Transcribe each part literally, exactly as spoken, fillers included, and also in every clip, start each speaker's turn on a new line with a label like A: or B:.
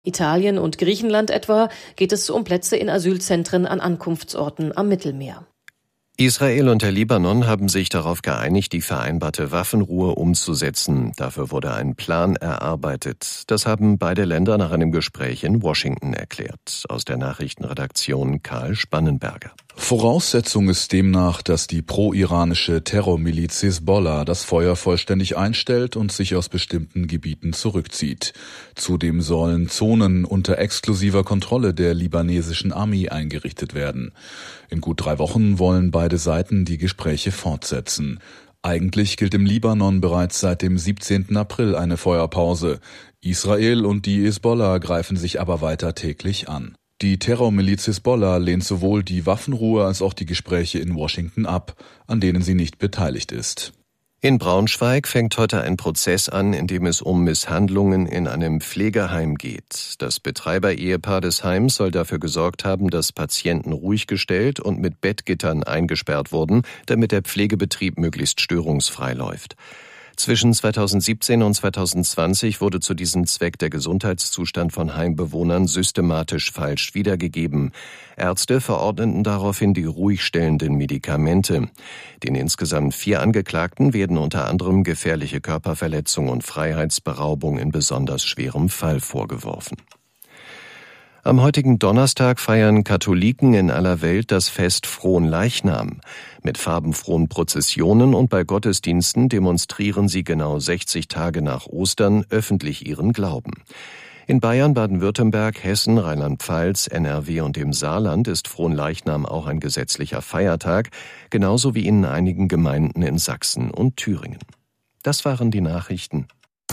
A: Italien und Griechenland etwa geht es um Plätze in Asylzentren an Ankunftsorten am Mittelmeer.
B: Israel und der Libanon haben sich darauf geeinigt, die vereinbarte Waffenruhe umzusetzen. Dafür wurde ein Plan erarbeitet. Das haben beide Länder nach einem Gespräch in Washington erklärt. Aus der Nachrichtenredaktion Karl Spannenberger.
C: Voraussetzung ist demnach, dass die pro-iranische Terrormiliz Hisbollah das Feuer vollständig einstellt und sich aus bestimmten Gebieten zurückzieht. Zudem sollen Zonen unter exklusiver Kontrolle der libanesischen Armee eingerichtet werden. In gut drei Wochen wollen beide Seiten die Gespräche fortsetzen. Eigentlich gilt im Libanon bereits seit dem siebzehnten April eine Feuerpause. Israel und die Hisbollah greifen sich aber weiter täglich an. Die Terrormiliz Hisbollah lehnt sowohl die Waffenruhe als auch die Gespräche in Washington ab, an denen sie nicht beteiligt ist.
B: In Braunschweig fängt heute ein Prozess an, in dem es um Misshandlungen in einem Pflegeheim geht. Das Betreiber-Ehepaar des Heims soll dafür gesorgt haben, dass Patienten ruhig gestellt und mit Bettgittern eingesperrt wurden, damit der Pflegebetrieb möglichst störungsfrei läuft. Zwischen zweitausendsiebzehn und zweitausendzwanzig wurde zu diesem Zweck der Gesundheitszustand von Heimbewohnern systematisch falsch wiedergegeben. Ärzte verordneten daraufhin die ruhigstellenden Medikamente. Den insgesamt vier Angeklagten werden unter anderem gefährliche Körperverletzung und Freiheitsberaubung in besonders schwerem Fall vorgeworfen. Am heutigen Donnerstag feiern Katholiken in aller Welt das Fest Fronleichnam. Mit farbenfrohen Prozessionen und bei Gottesdiensten demonstrieren sie genau sechzig Tage nach Ostern öffentlich ihren Glauben. In Bayern, Baden-Württemberg, Hessen, Rheinland-Pfalz, N R W und dem Saarland ist Fronleichnam auch ein gesetzlicher Feiertag, genauso wie in einigen Gemeinden in Sachsen und Thüringen. Das waren die Nachrichten.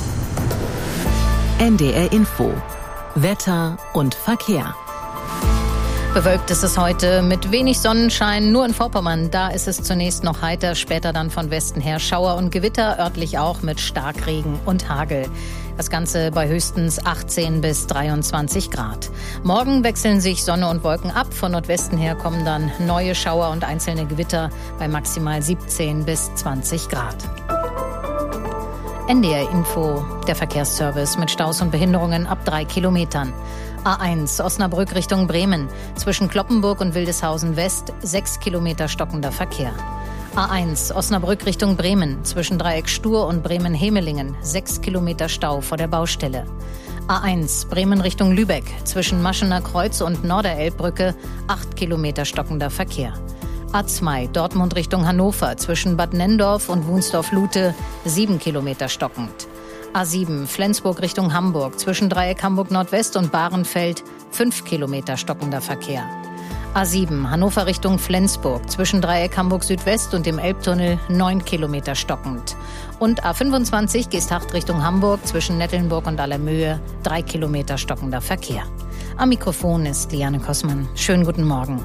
D: N D R Info. Wetter und Verkehr.
E: Bewölkt ist es heute mit wenig Sonnenschein, nur in Vorpommern. Da ist es zunächst noch heiter, später dann von Westen her Schauer und Gewitter, örtlich auch mit Starkregen und Hagel. Das Ganze bei höchstens achtzehn bis dreiundzwanzig Grad. Morgen wechseln sich Sonne und Wolken ab. Von Nordwesten her kommen dann neue Schauer und einzelne Gewitter bei maximal siebzehn bis zwanzig Grad. N D R Info, der Verkehrsservice mit Staus und Behinderungen ab drei Kilometern. A eins, Osnabrück Richtung Bremen. Zwischen Kloppenburg und Wildeshausen West, sechs Kilometer stockender Verkehr. A eins, Osnabrück Richtung Bremen. Zwischen Dreieck Stur und Bremen-Hemelingen, sechs Kilometer Stau vor der Baustelle. A eins, Bremen Richtung Lübeck. Zwischen Maschener Kreuz und Norderelbbrücke, acht Kilometer stockender Verkehr. A zwei, Dortmund Richtung Hannover, zwischen Bad Nenndorf und Wunsdorf-Lute, sieben Kilometer stockend. A sieben, Flensburg Richtung Hamburg, zwischen Dreieck Hamburg Nordwest und Bahrenfeld, fünf Kilometer stockender Verkehr. A sieben, Hannover Richtung Flensburg, zwischen Dreieck Hamburg Südwest und dem Elbtunnel, neun Kilometer stockend. Und A fünfundzwanzig, Geesthacht Richtung Hamburg, zwischen Nettelnburg und Allermöhe, drei Kilometer stockender Verkehr. Am Mikrofon ist Liane Kossmann. Schönen guten Morgen.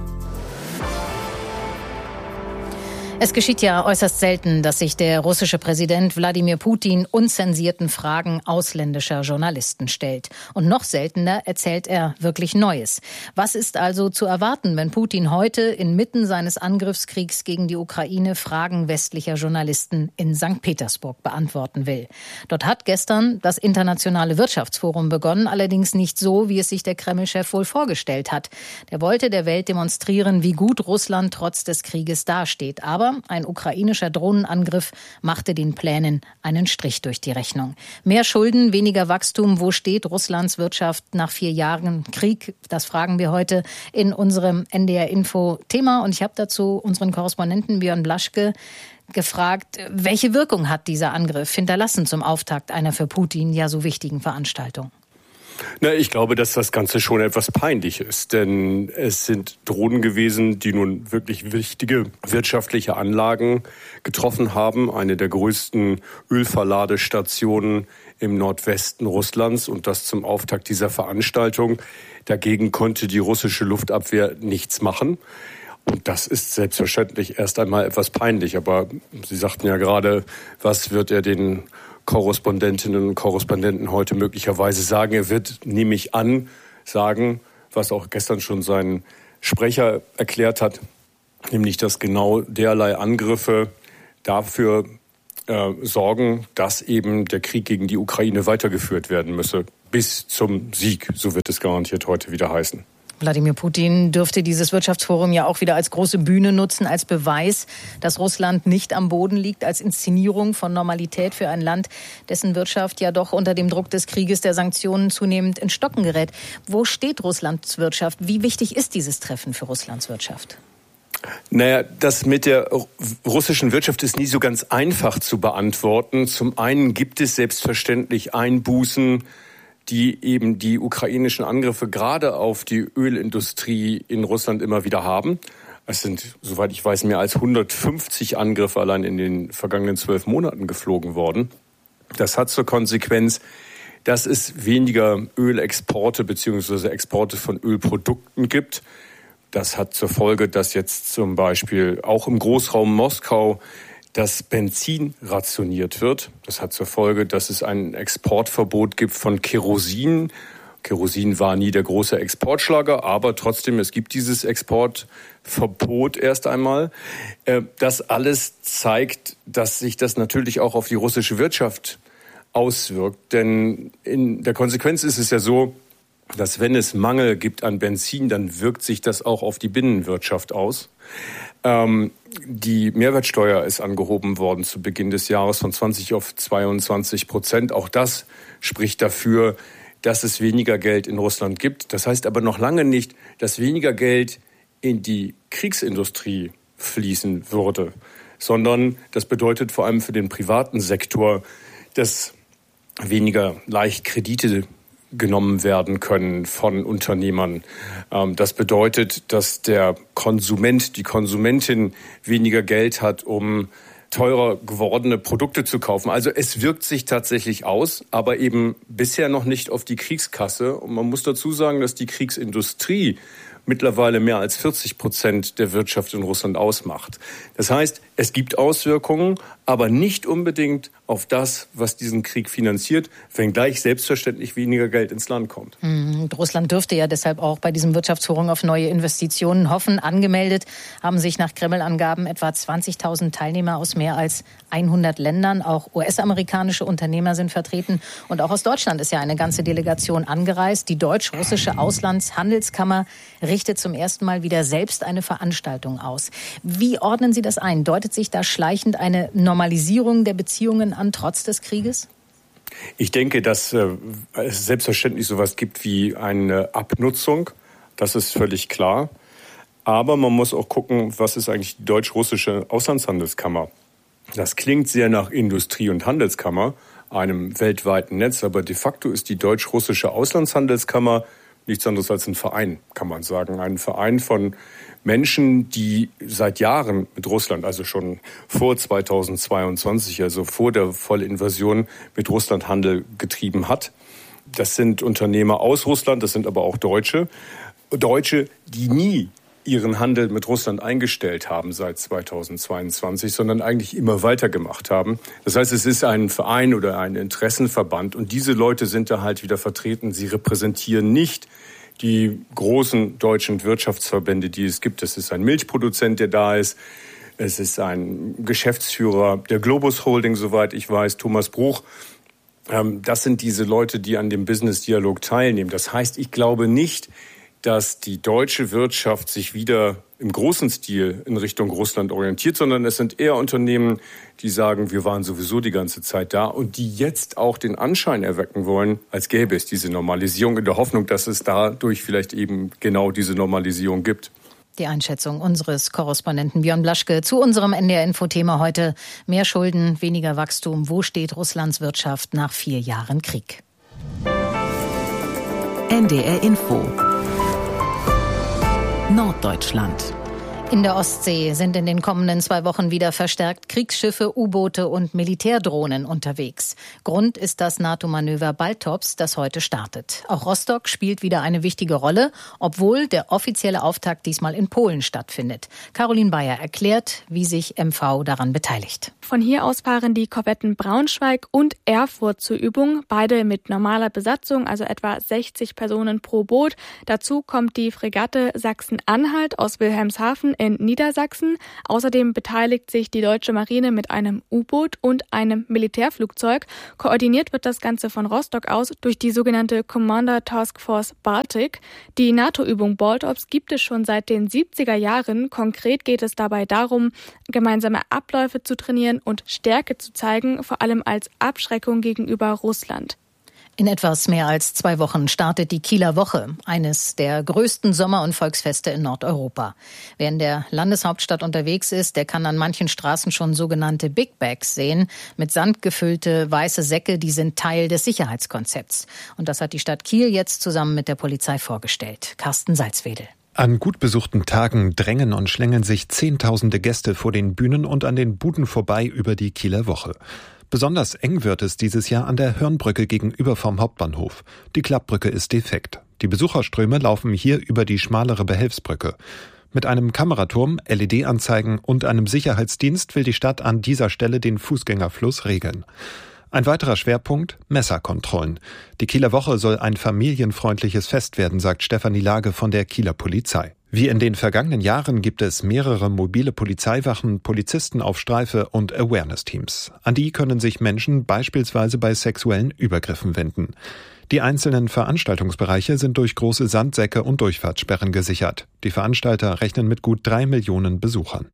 E: Es geschieht ja äußerst selten, dass sich der russische Präsident Wladimir Putin unzensierten Fragen ausländischer Journalisten stellt. Und noch seltener erzählt er wirklich Neues. Was ist also zu erwarten, wenn Putin heute inmitten seines Angriffskriegs gegen die Ukraine Fragen westlicher Journalisten in Sankt Petersburg beantworten will? Dort hat gestern das Internationale Wirtschaftsforum begonnen, allerdings nicht so, wie es sich der Kreml-Chef wohl vorgestellt hat. Der wollte der Welt demonstrieren, wie gut Russland trotz des Krieges dasteht. Aber ein ukrainischer Drohnenangriff machte den Plänen einen Strich durch die Rechnung. Mehr Schulden, weniger Wachstum. Wo steht Russlands Wirtschaft nach vier Jahren Krieg? Das fragen wir heute in unserem N D R-Info-Thema. Und ich habe dazu unseren Korrespondenten Björn Blaschke gefragt, welche Wirkung hat dieser Angriff hinterlassen zum Auftakt einer für Putin ja so wichtigen Veranstaltung?
F: Na, ich glaube, dass das Ganze schon etwas peinlich ist, denn es sind Drohnen gewesen, die nun wirklich wichtige wirtschaftliche Anlagen getroffen haben. Eine der größten Ölverladestationen im Nordwesten Russlands und das zum Auftakt dieser Veranstaltung. Dagegen konnte die russische Luftabwehr nichts machen. Und das ist selbstverständlich erst einmal etwas peinlich. Aber Sie sagten ja gerade, was wird er den Korrespondentinnen und Korrespondenten heute möglicherweise sagen. Er wird, nehme ich an, sagen, was auch gestern schon sein Sprecher erklärt hat, nämlich, dass genau derlei Angriffe dafür äh, sorgen, dass eben der Krieg gegen die Ukraine weitergeführt werden müsse. bis zum Sieg, so wird es garantiert heute wieder heißen.
E: Wladimir Putin dürfte dieses Wirtschaftsforum ja auch wieder als große Bühne nutzen, als Beweis, dass Russland nicht am Boden liegt, als Inszenierung von Normalität für ein Land, dessen Wirtschaft ja doch unter dem Druck des Krieges, der Sanktionen zunehmend in Stocken gerät. Wo steht Russlands Wirtschaft? Wie wichtig ist dieses Treffen für Russlands Wirtschaft?
F: Naja, das mit der russischen Wirtschaft ist nie so ganz einfach zu beantworten. Zum einen gibt es selbstverständlich Einbußen, die eben die ukrainischen Angriffe gerade auf die Ölindustrie in Russland immer wieder haben. Es sind, soweit ich weiß, mehr als hundertfünfzig Angriffe allein in den vergangenen zwölf Monaten geflogen worden. Das hat zur Konsequenz, dass es weniger Ölexporte bzw. Exporte von Ölprodukten gibt. Das hat zur Folge, dass jetzt zum Beispiel auch im Großraum Moskau das Benzin rationiert wird. Das hat zur Folge, dass es ein Exportverbot gibt von Kerosin. Kerosin war nie der große Exportschlager, aber trotzdem, es gibt dieses Exportverbot erst einmal. Das alles zeigt, dass sich das natürlich auch auf die russische Wirtschaft auswirkt. Denn in der Konsequenz ist es ja so, dass wenn es Mangel gibt an Benzin, dann wirkt sich das auch auf die Binnenwirtschaft aus. Ähm, die Mehrwertsteuer ist angehoben worden zu Beginn des Jahres von zwanzig auf zweiundzwanzig Prozent. Auch das spricht dafür, dass es weniger Geld in Russland gibt. Das heißt aber noch lange nicht, dass weniger Geld in die Kriegsindustrie fließen würde, sondern das bedeutet vor allem für den privaten Sektor, dass weniger leicht Kredite genommen werden können von Unternehmern. Das bedeutet, dass der Konsument, die Konsumentin weniger Geld hat, um teurer gewordene Produkte zu kaufen. Also es wirkt sich tatsächlich aus, aber eben bisher noch nicht auf die Kriegskasse. Und man muss dazu sagen, dass die Kriegsindustrie mittlerweile mehr als vierzig Prozent der Wirtschaft in Russland ausmacht. Das heißt, es gibt Auswirkungen, aber nicht unbedingt auf das, was diesen Krieg finanziert, wenngleich selbstverständlich weniger Geld ins Land kommt.
E: Und Russland dürfte ja deshalb auch bei diesem Wirtschaftsforum auf neue Investitionen hoffen. Angemeldet haben sich nach Kreml-Angaben etwa zwanzigtausend Teilnehmer aus mehr als hundert Ländern. Auch U S-amerikanische Unternehmer sind vertreten. Und auch aus Deutschland ist ja eine ganze Delegation angereist. Die deutsch-russische Auslandshandelskammer richtet zum ersten Mal wieder selbst eine Veranstaltung aus. Wie ordnen Sie das ein? Deutet sich da schleichend eine Normalisierung der Beziehungen an, trotz des Krieges?
F: Ich denke, dass äh, es selbstverständlich sowas gibt wie eine Abnutzung. Das ist völlig klar. Aber man muss auch gucken, was ist eigentlich die deutsch-russische Auslandshandelskammer? Das klingt sehr nach Industrie- und Handelskammer, einem weltweiten Netz. Aber de facto ist die deutsch-russische Auslandshandelskammer nichts anderes als ein Verein, kann man sagen. Ein Verein von Menschen, die seit Jahren mit Russland, also schon vor zweitausendzweiundzwanzig, also vor der Vollinvasion, mit Russland Handel getrieben hat. Das sind Unternehmer aus Russland, das sind aber auch Deutsche. Deutsche, die nie ihren Handel mit Russland eingestellt haben seit zweitausendzweiundzwanzig, sondern eigentlich immer weitergemacht haben. Das heißt, es ist ein Verein oder ein Interessenverband und diese Leute sind da halt wieder vertreten. Sie repräsentieren nicht die großen deutschen Wirtschaftsverbände, die es gibt. Es ist ein Milchproduzent, der da ist. Es ist ein Geschäftsführer der Globus Holding, soweit ich weiß, Thomas Bruch. Das sind diese Leute, die an dem Business-Dialog teilnehmen. Das heißt, ich glaube nicht, dass die deutsche Wirtschaft sich wieder im großen Stil in Richtung Russland orientiert, sondern es sind eher Unternehmen, die sagen, wir waren sowieso die ganze Zeit da und die jetzt auch den Anschein erwecken wollen, als gäbe es diese Normalisierung, in der Hoffnung, dass es dadurch vielleicht eben genau diese Normalisierung gibt.
E: Die Einschätzung unseres Korrespondenten Björn Blaschke zu unserem N D R-Info-Thema heute. Mehr Schulden, weniger Wachstum. Wo steht Russlands Wirtschaft nach vier Jahren Krieg?
D: N D R-Info Norddeutschland.
E: In der Ostsee sind in den kommenden zwei Wochen wieder verstärkt Kriegsschiffe, U-Boote und Militärdrohnen unterwegs. Grund ist das NATO-Manöver Baltops, das heute startet. Auch Rostock spielt wieder eine wichtige Rolle, obwohl der offizielle Auftakt diesmal in Polen stattfindet. Caroline Bayer erklärt, wie sich M V daran beteiligt.
G: Von hier aus fahren die Korvetten Braunschweig und Erfurt zur Übung, beide mit normaler Besatzung, also etwa sechzig Personen pro Boot. Dazu kommt die Fregatte Sachsen-Anhalt aus Wilhelmshaven in Niedersachsen. Außerdem beteiligt sich die deutsche Marine mit einem U-Boot und einem Militärflugzeug. Koordiniert wird das Ganze von Rostock aus durch die sogenannte Commander Task Force Baltic. Die NATO-Übung Baltops gibt es schon seit den siebziger Jahren. Konkret geht es dabei darum, gemeinsame Abläufe zu trainieren und Stärke zu zeigen, vor allem als Abschreckung gegenüber Russland.
E: In etwas mehr als zwei Wochen startet die Kieler Woche, eines der größten Sommer- und Volksfeste in Nordeuropa. Wer in der Landeshauptstadt unterwegs ist, der kann an manchen Straßen schon sogenannte Big Bags sehen, mit Sand gefüllte weiße Säcke, die sind Teil des Sicherheitskonzepts. Und das hat die Stadt Kiel jetzt zusammen mit der Polizei vorgestellt. Carsten Salzwedel.
H: An gut besuchten Tagen drängen und schlängeln sich Zehntausende Gäste vor den Bühnen und an den Buden vorbei über die Kieler Woche. Besonders eng wird es dieses Jahr an der Hörnbrücke gegenüber vom Hauptbahnhof. Die Klappbrücke ist defekt. Die Besucherströme laufen hier über die schmalere Behelfsbrücke. Mit einem Kameraturm, L E D-Anzeigen und einem Sicherheitsdienst will die Stadt an dieser Stelle den Fußgängerfluss regeln. Ein weiterer Schwerpunkt: Messerkontrollen. Die Kieler Woche soll ein familienfreundliches Fest werden, sagt Stefanie Lage von der Kieler Polizei. Wie in den vergangenen Jahren gibt es mehrere mobile Polizeiwachen, Polizisten auf Streife und Awareness-Teams. An die können sich Menschen beispielsweise bei sexuellen Übergriffen wenden. Die einzelnen Veranstaltungsbereiche sind durch große Sandsäcke und Durchfahrtssperren gesichert. Die Veranstalter rechnen mit gut drei Millionen Besuchern.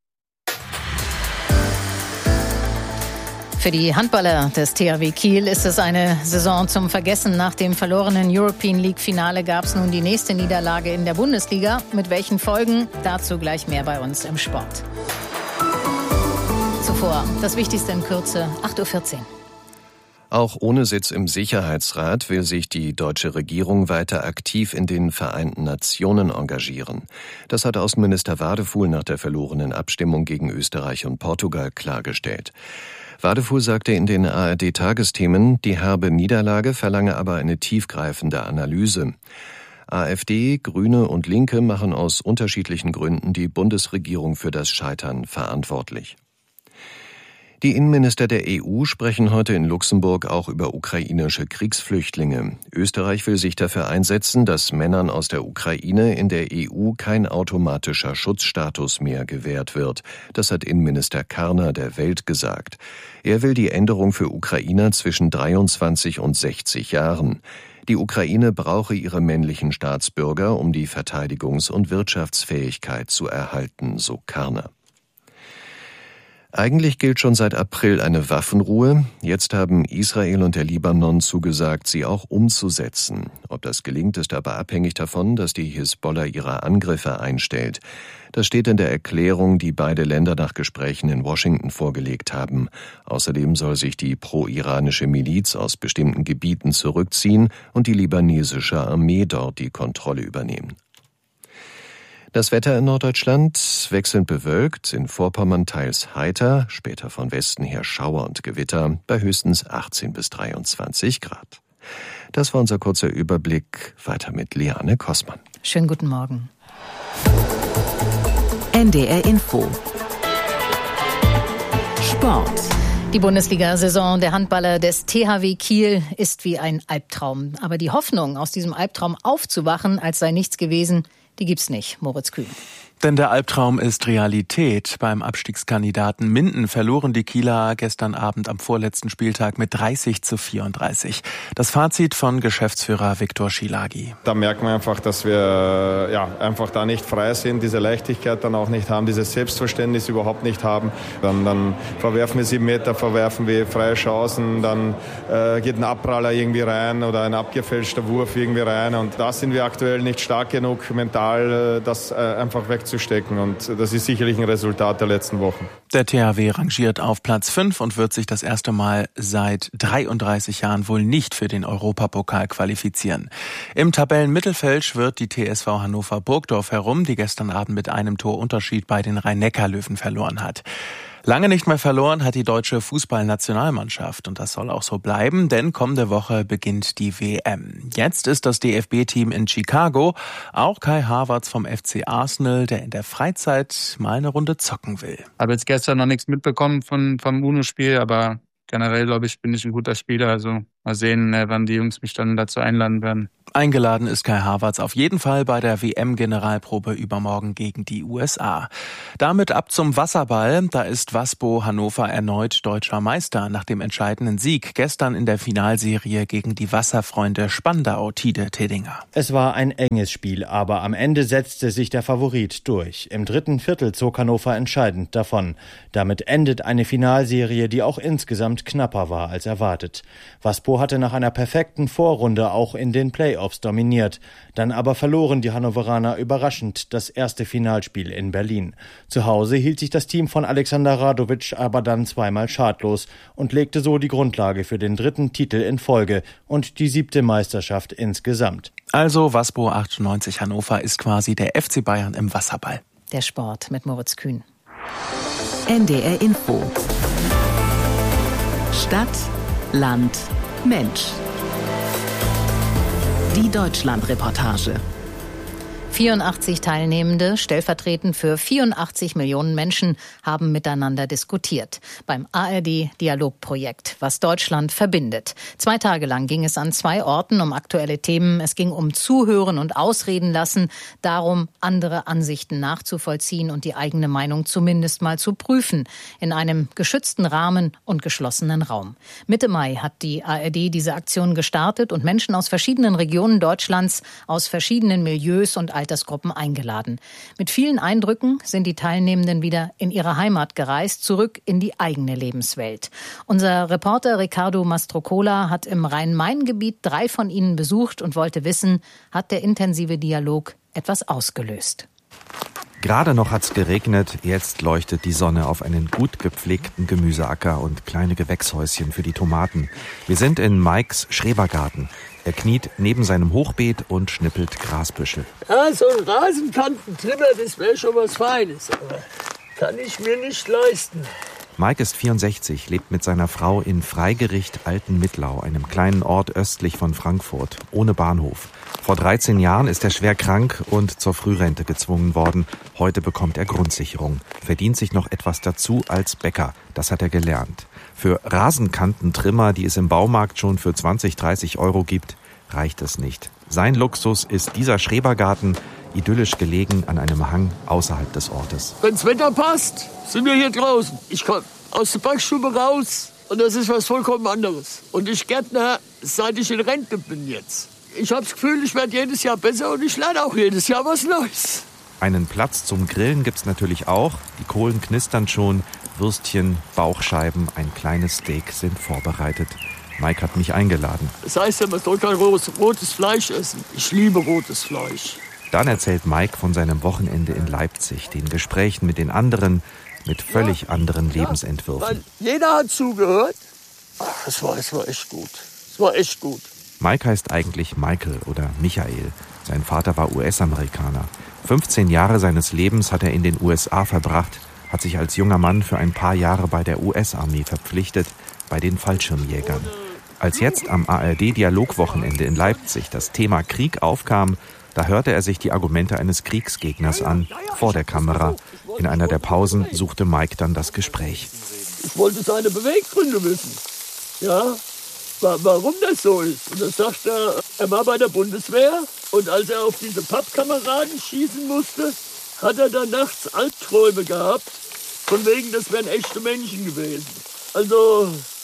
E: Für die Handballer des T H W Kiel ist es eine Saison zum Vergessen. Nach dem verlorenen European League-Finale gab es nun die nächste Niederlage in der Bundesliga. Mit welchen Folgen? Dazu gleich mehr bei uns im Sport. Zuvor das Wichtigste in Kürze, acht Uhr vierzehn.
B: Auch ohne Sitz im Sicherheitsrat will sich die deutsche Regierung weiter aktiv in den Vereinten Nationen engagieren. Das hat Außenminister Wadefuhl nach der verlorenen Abstimmung gegen Österreich und Portugal klargestellt. Wadefuhl sagte in den A R D-Tagesthemen, die herbe Niederlage verlange aber eine tiefgreifende Analyse. AfD, Grüne und Linke machen aus unterschiedlichen Gründen die Bundesregierung für das Scheitern verantwortlich. Die Innenminister der E U sprechen heute in Luxemburg auch über ukrainische Kriegsflüchtlinge. Österreich will sich dafür einsetzen, dass Männern aus der Ukraine in der E U kein automatischer Schutzstatus mehr gewährt wird. Das hat Innenminister Karner der Welt gesagt. Er will die Änderung für Ukrainer zwischen dreiundzwanzig und sechzig Jahren. Die Ukraine brauche ihre männlichen Staatsbürger, um die Verteidigungs- und Wirtschaftsfähigkeit zu erhalten, so Karner. Eigentlich gilt schon seit April eine Waffenruhe. Jetzt haben Israel und der Libanon zugesagt, sie auch umzusetzen. Ob das gelingt, ist aber abhängig davon, dass die Hisbollah ihre Angriffe einstellt. Das steht in der Erklärung, die beide Länder nach Gesprächen in Washington vorgelegt haben. Außerdem soll sich die pro-iranische Miliz aus bestimmten Gebieten zurückziehen und die libanesische Armee dort die Kontrolle übernehmen. Das Wetter in Norddeutschland wechselnd bewölkt, in Vorpommern teils heiter, später von Westen her Schauer und Gewitter, bei höchstens achtzehn bis dreiundzwanzig Grad. Das war unser kurzer Überblick. Weiter mit Liane Kossmann.
E: Schönen guten Morgen.
D: N D R Info. Sport.
E: Die Bundesliga-Saison der Handballer des T H W Kiel ist wie ein Albtraum. Aber die Hoffnung, aus diesem Albtraum aufzuwachen, als sei nichts gewesen, die gibt's nicht, Moritz Kühn.
I: Denn der Albtraum ist Realität. Beim Abstiegskandidaten Minden verloren die Kieler gestern Abend am vorletzten Spieltag mit dreißig zu vierunddreißig. Das Fazit von Geschäftsführer Viktor Schielagi.
J: Da merkt man einfach, dass wir ja einfach da nicht frei sind, diese Leichtigkeit dann auch nicht haben, dieses Selbstverständnis überhaupt nicht haben. Dann, dann verwerfen wir sieben Meter, verwerfen wir freie Chancen, dann äh, geht ein Abpraller irgendwie rein oder ein abgefälschter Wurf irgendwie rein. Und da sind wir aktuell nicht stark genug mental, äh, das äh, einfach wegzustecken. Und das ist sicherlich ein Resultat der letzten Wochen.
I: Der T H W rangiert auf Platz fünf und wird sich das erste Mal seit dreiunddreißig Jahren wohl nicht für den Europapokal qualifizieren. Im Tabellenmittelfeld schwirrt die T S V Hannover Burgdorf herum, die gestern Abend mit einem Torunterschied bei den Rhein-Neckar-Löwen verloren hat. Lange nicht mehr verloren hat die deutsche Fußballnationalmannschaft und das soll auch so bleiben, denn kommende Woche beginnt die W M. Jetzt ist das D F B-Team in Chicago, auch Kai Havertz vom F C Arsenal, der in der Freizeit mal eine Runde zocken will.
K: Ich habe jetzt gestern noch nichts mitbekommen von, vom UNO-Spiel, aber generell, glaube ich, bin ich ein guter Spieler, also Mal sehen, wann die Jungs mich dann dazu einladen werden.
I: Eingeladen ist Kai Havertz auf jeden Fall bei der W M-Generalprobe übermorgen gegen die U S A. Damit ab zum Wasserball. Da ist Waspo Hannover erneut deutscher Meister nach dem entscheidenden Sieg gestern in der Finalserie gegen die Wasserfreunde Spandau. Tide Tedinger.
L: Es war ein enges Spiel, aber am Ende setzte sich der Favorit durch. Im dritten Viertel zog Hannover entscheidend davon. Damit endet eine Finalserie, die auch insgesamt knapper war als erwartet. Waspo hatte nach einer perfekten Vorrunde auch in den Playoffs dominiert. Dann aber verloren die Hannoveraner überraschend das erste Finalspiel in Berlin. Zu Hause hielt sich das Team von Alexander Radovic aber dann zweimal schadlos und legte so die Grundlage für den dritten Titel in Folge und die siebte Meisterschaft insgesamt.
I: Also Waspo achtundneunzig Hannover ist quasi der F C Bayern im Wasserball.
E: Der Sport mit Moritz Kühn.
D: N D R Info. Stadt, Land, Mensch. Die Deutschland-Reportage.
E: vierundachtzig Teilnehmende, stellvertretend für vierundachtzig Millionen Menschen, haben miteinander diskutiert beim A R D-Dialogprojekt, was Deutschland verbindet. Zwei Tage lang ging es an zwei Orten um aktuelle Themen. Es ging um Zuhören und Ausreden lassen, darum, andere Ansichten nachzuvollziehen und die eigene Meinung zumindest mal zu prüfen, in einem geschützten Rahmen und geschlossenen Raum. Mitte Mai hat die A R D diese Aktion gestartet und Menschen aus verschiedenen Regionen Deutschlands, aus verschiedenen Milieus und Altersgruppen eingeladen. Mit vielen Eindrücken sind die Teilnehmenden wieder in ihre Heimat gereist, zurück in die eigene Lebenswelt. Unser Reporter Ricardo Mastrocola hat im Rhein-Main-Gebiet drei von ihnen besucht und wollte wissen, hat der intensive Dialog etwas ausgelöst?
M: Gerade noch hat's geregnet, jetzt leuchtet die Sonne auf einen gut gepflegten Gemüseacker und kleine Gewächshäuschen für die Tomaten. Wir sind in Mikes Schrebergarten. Er kniet neben seinem Hochbeet und schnippelt Grasbüschel.
N: Ja, so ein Rasenkantentrimmer, das wäre schon was Feines, aber kann ich mir nicht leisten.
M: Mike ist vierundsechzig, lebt mit seiner Frau in Freigericht Altenmittlau, einem kleinen Ort östlich von Frankfurt, ohne Bahnhof. Vor dreizehn Jahren ist er schwer krank und zur Frührente gezwungen worden. Heute bekommt er Grundsicherung, verdient sich noch etwas dazu als Bäcker. Das hat er gelernt. Für Rasenkantentrimmer, die es im Baumarkt schon für zwanzig, dreißig Euro gibt, reicht es nicht. Sein Luxus ist dieser Schrebergarten, idyllisch gelegen an einem Hang außerhalb des Ortes.
N: Wenn's Wetter passt, sind wir hier draußen. Ich komme aus der Backstube raus und das ist was vollkommen anderes. Und ich Gärtner, seit ich in Rente bin jetzt. Ich habe das Gefühl, ich werde jedes Jahr besser und ich lerne auch jedes Jahr was Neues.
M: Einen Platz zum Grillen gibt's natürlich auch. Die Kohlen knistern schon, Würstchen, Bauchscheiben, ein kleines Steak sind vorbereitet. Mike hat mich eingeladen.
N: Das heißt ja, man soll kein rotes Fleisch essen. Ich liebe rotes Fleisch.
M: Dann erzählt Mike von seinem Wochenende in Leipzig, den Gesprächen mit den anderen, mit völlig ja, anderen Lebensentwürfen.
N: Weil jeder hat zugehört. Ach, das war, das war echt gut. Das war echt gut.
M: Mike heißt eigentlich Michael oder Michael. Sein Vater war U S-Amerikaner. fünfzehn Jahre seines Lebens hat er in den U S A verbracht, hat sich als junger Mann für ein paar Jahre bei der U S-Armee verpflichtet, bei den Fallschirmjägern. Als jetzt am A R D-Dialogwochenende in Leipzig das Thema Krieg aufkam, da hörte er sich die Argumente eines Kriegsgegners an, vor der Kamera. In einer der Pausen suchte Mike dann das Gespräch.
N: Ich wollte seine Beweggründe wissen. Ja, warum das so ist. Und dann sagt er, er war bei der Bundeswehr und als er auf diese Pappkameraden schießen musste, hat er dann nachts Albträume gehabt, von wegen, das wären echte Menschen gewesen. Also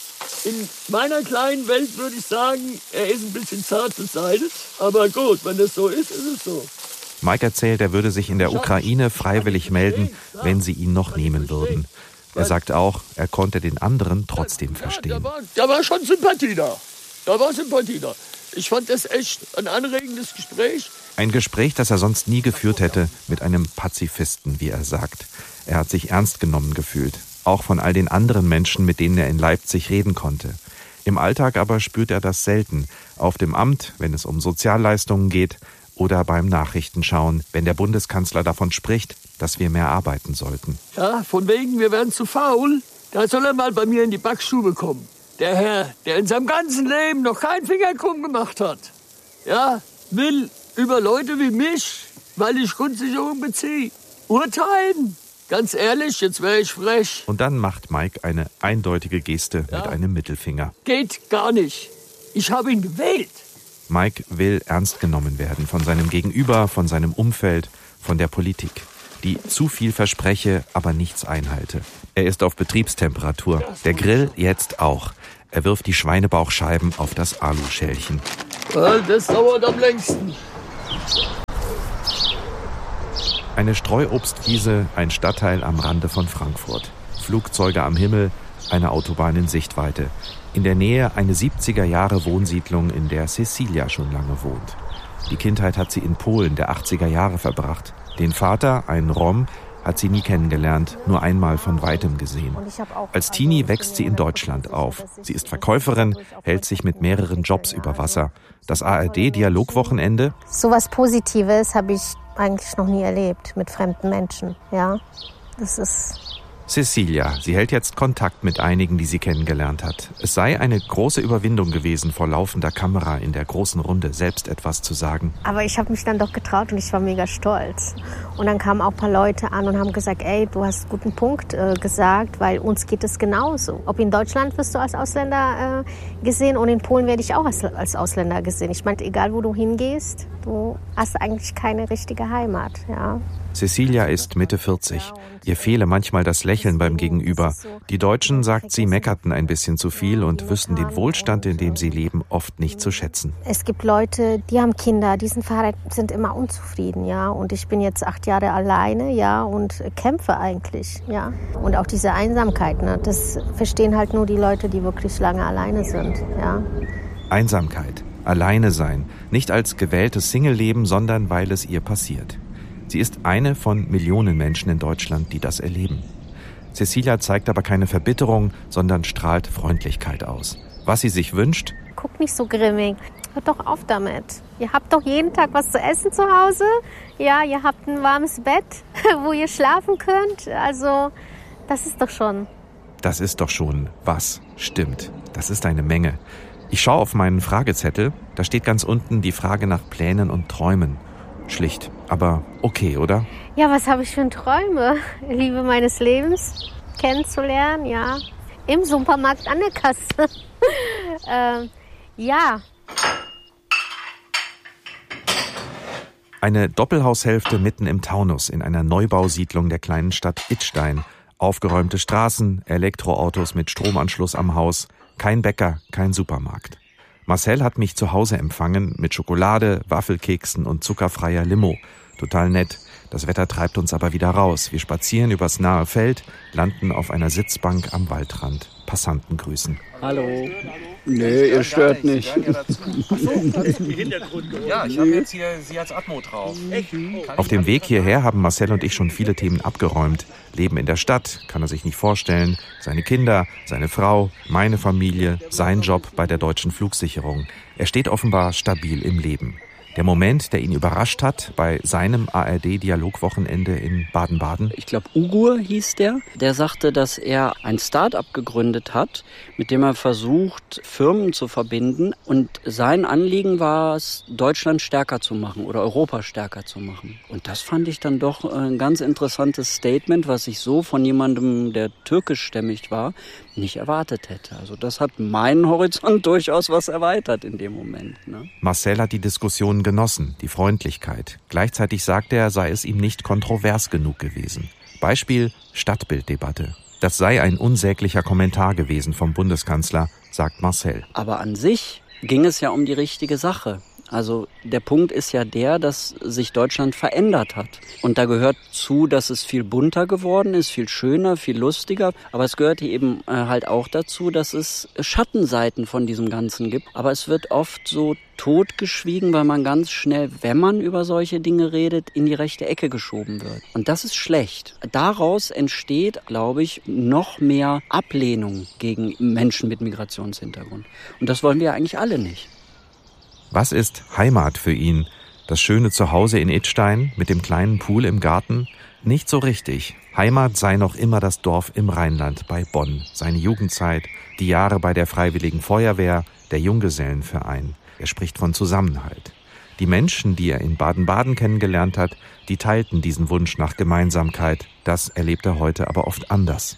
N: in meiner kleinen Welt würde ich sagen, er ist ein bisschen zart beseitigt. Aber gut, wenn das so ist, ist es so.
M: Mike erzählt, er würde sich in der Ukraine freiwillig melden, wenn sie ihn noch nehmen würden. Er sagt auch, er konnte den anderen trotzdem verstehen.
N: Ja, da, war, da war schon Sympathie da. Da war Sympathie da. Ich fand das echt ein anregendes Gespräch.
M: Ein Gespräch, das er sonst nie geführt hätte, mit einem Pazifisten, wie er sagt. Er hat sich ernst genommen gefühlt. Auch von all den anderen Menschen, mit denen er in Leipzig reden konnte. Im Alltag aber spürt er das selten. Auf dem Amt, wenn es um Sozialleistungen geht, oder beim Nachrichtenschauen, wenn der Bundeskanzler davon spricht, dass wir mehr arbeiten sollten.
N: Ja, von wegen, wir werden zu faul. Da soll er mal bei mir in die Backstube kommen. Der Herr, der in seinem ganzen Leben noch keinen Finger krumm gemacht hat, ja, will über Leute wie mich, weil ich Grundsicherung beziehe, urteilen. Ganz ehrlich, jetzt wäre ich frech.
M: Und dann macht Mike eine eindeutige Geste ja. mit einem Mittelfinger.
N: Geht gar nicht. Ich habe ihn gewählt.
M: Mike will ernst genommen werden von seinem Gegenüber, von seinem Umfeld, von der Politik, die zu viel verspreche, aber nichts einhalte. Er ist auf Betriebstemperatur. Der Grill jetzt auch. Er wirft die Schweinebauchscheiben auf das Aluschälchen.
N: Das dauert am längsten.
M: Eine Streuobstwiese, ein Stadtteil am Rande von Frankfurt. Flugzeuge am Himmel, eine Autobahn in Sichtweite. In der Nähe eine siebziger-Jahre-Wohnsiedlung, in der Cecilia schon lange wohnt. Die Kindheit hat sie in Polen der achtziger Jahre verbracht. Den Vater, einen Rom, hat sie nie kennengelernt, nur einmal von Weitem gesehen. Als Teenie wächst sie in Deutschland auf. Sie ist Verkäuferin, hält sich mit mehreren Jobs über Wasser. Das A R D-Dialogwochenende.
O: So was Positives habe ich eigentlich noch nie erlebt mit fremden Menschen. Ja, das ist...
M: Cecilia, sie hält jetzt Kontakt mit einigen, die sie kennengelernt hat. Es sei eine große Überwindung gewesen, vor laufender Kamera in der großen Runde selbst etwas zu sagen.
O: Aber ich habe mich dann doch getraut und ich war mega stolz. Und dann kamen auch ein paar Leute an und haben gesagt, ey, du hast einen guten Punkt äh, gesagt, weil uns geht es genauso. Ob in Deutschland wirst du als Ausländer äh, gesehen und in Polen werde ich auch als, als Ausländer gesehen. Ich meine, egal wo du hingehst, du hast eigentlich keine richtige Heimat, ja.
M: Cecilia ist Mitte vierzig. Ihr fehle manchmal das Lächeln beim Gegenüber. Die Deutschen, sagt sie, meckerten ein bisschen zu viel und wüssten den Wohlstand, in dem sie leben, oft nicht zu schätzen.
O: Es gibt Leute, die haben Kinder, die sind, sind immer unzufrieden, ja. Und ich bin jetzt acht Jahre alleine, ja, und kämpfe eigentlich, ja. Und auch diese Einsamkeit, ne, das verstehen halt nur die Leute, die wirklich lange alleine sind, ja.
M: Einsamkeit, alleine sein, nicht als gewähltes Single-Leben, sondern weil es ihr passiert. Sie ist eine von Millionen Menschen in Deutschland, die das erleben. Cecilia zeigt aber keine Verbitterung, sondern strahlt Freundlichkeit aus. Was sie sich wünscht?
O: Guck nicht so grimmig. Hört doch auf damit. Ihr habt doch jeden Tag was zu essen zu Hause. Ja, ihr habt ein warmes Bett, wo ihr schlafen könnt. Also, das ist doch schon...
M: Das ist doch schon was. Stimmt. Das ist eine Menge. Ich schaue auf meinen Fragezettel. Da steht ganz unten die Frage nach Plänen und Träumen. Schlicht, aber okay, oder?
O: Ja, was habe ich für Träume? Liebe meines Lebens kennenzulernen, ja. Im Supermarkt an der Kasse. äh, ja.
M: Eine Doppelhaushälfte mitten im Taunus in einer Neubausiedlung der kleinen Stadt Idstein. Aufgeräumte Straßen, Elektroautos mit Stromanschluss am Haus, kein Bäcker, kein Supermarkt. Marcel hat mich zu Hause empfangen mit Schokolade, Waffelkeksen und zuckerfreier Limo. Total nett. Das Wetter treibt uns aber wieder raus. Wir spazieren übers nahe Feld, landen auf einer Sitzbank am Waldrand. Passanten grüßen.
P: Hallo. Nee, ihr stört nicht.
I: Ja, ich habe jetzt hier Sie als Atmo drauf.
M: Auf dem Weg hierher haben Marcel und ich schon viele Themen abgeräumt. Leben in der Stadt, kann er sich nicht vorstellen. Seine Kinder, seine Frau, meine Familie, sein Job bei der Deutschen Flugsicherung. Er steht offenbar stabil im Leben. Der Moment, der ihn überrascht hat bei seinem A R D-Dialogwochenende in Baden-Baden?
P: Ich glaube, Ugur hieß der. Der sagte, dass er ein Start-up gegründet hat, mit dem er versucht, Firmen zu verbinden. Und sein Anliegen war es, Deutschland stärker zu machen oder Europa stärker zu machen. Und das fand ich dann doch ein ganz interessantes Statement, was ich so von jemandem, der türkischstämmig war, nicht erwartet hätte. Also das hat meinen Horizont durchaus was erweitert in dem Moment. Ne?
M: Marcel hat die Diskussion genossen, die Freundlichkeit. Gleichzeitig sagt er, sei es ihm nicht kontrovers genug gewesen. Beispiel Stadtbilddebatte. Das sei ein unsäglicher Kommentar gewesen vom Bundeskanzler, sagt Marcel.
P: Aber an sich ging es ja um die richtige Sache. Also der Punkt ist ja der, dass sich Deutschland verändert hat. Und da gehört zu, dass es viel bunter geworden ist, viel schöner, viel lustiger. Aber es gehört eben halt auch dazu, dass es Schattenseiten von diesem Ganzen gibt. Aber es wird oft so totgeschwiegen, weil man ganz schnell, wenn man über solche Dinge redet, in die rechte Ecke geschoben wird. Und das ist schlecht. Daraus entsteht, glaube ich, noch mehr Ablehnung gegen Menschen mit Migrationshintergrund. Und das wollen wir eigentlich alle nicht.
M: Was ist Heimat für ihn? Das schöne Zuhause in Idstein mit dem kleinen Pool im Garten? Nicht so richtig. Heimat sei noch immer das Dorf im Rheinland bei Bonn. Seine Jugendzeit, die Jahre bei der Freiwilligen Feuerwehr, der Junggesellenverein. Er spricht von Zusammenhalt. Die Menschen, die er in Baden-Baden kennengelernt hat, die teilten diesen Wunsch nach Gemeinsamkeit. Das erlebt er heute aber oft anders.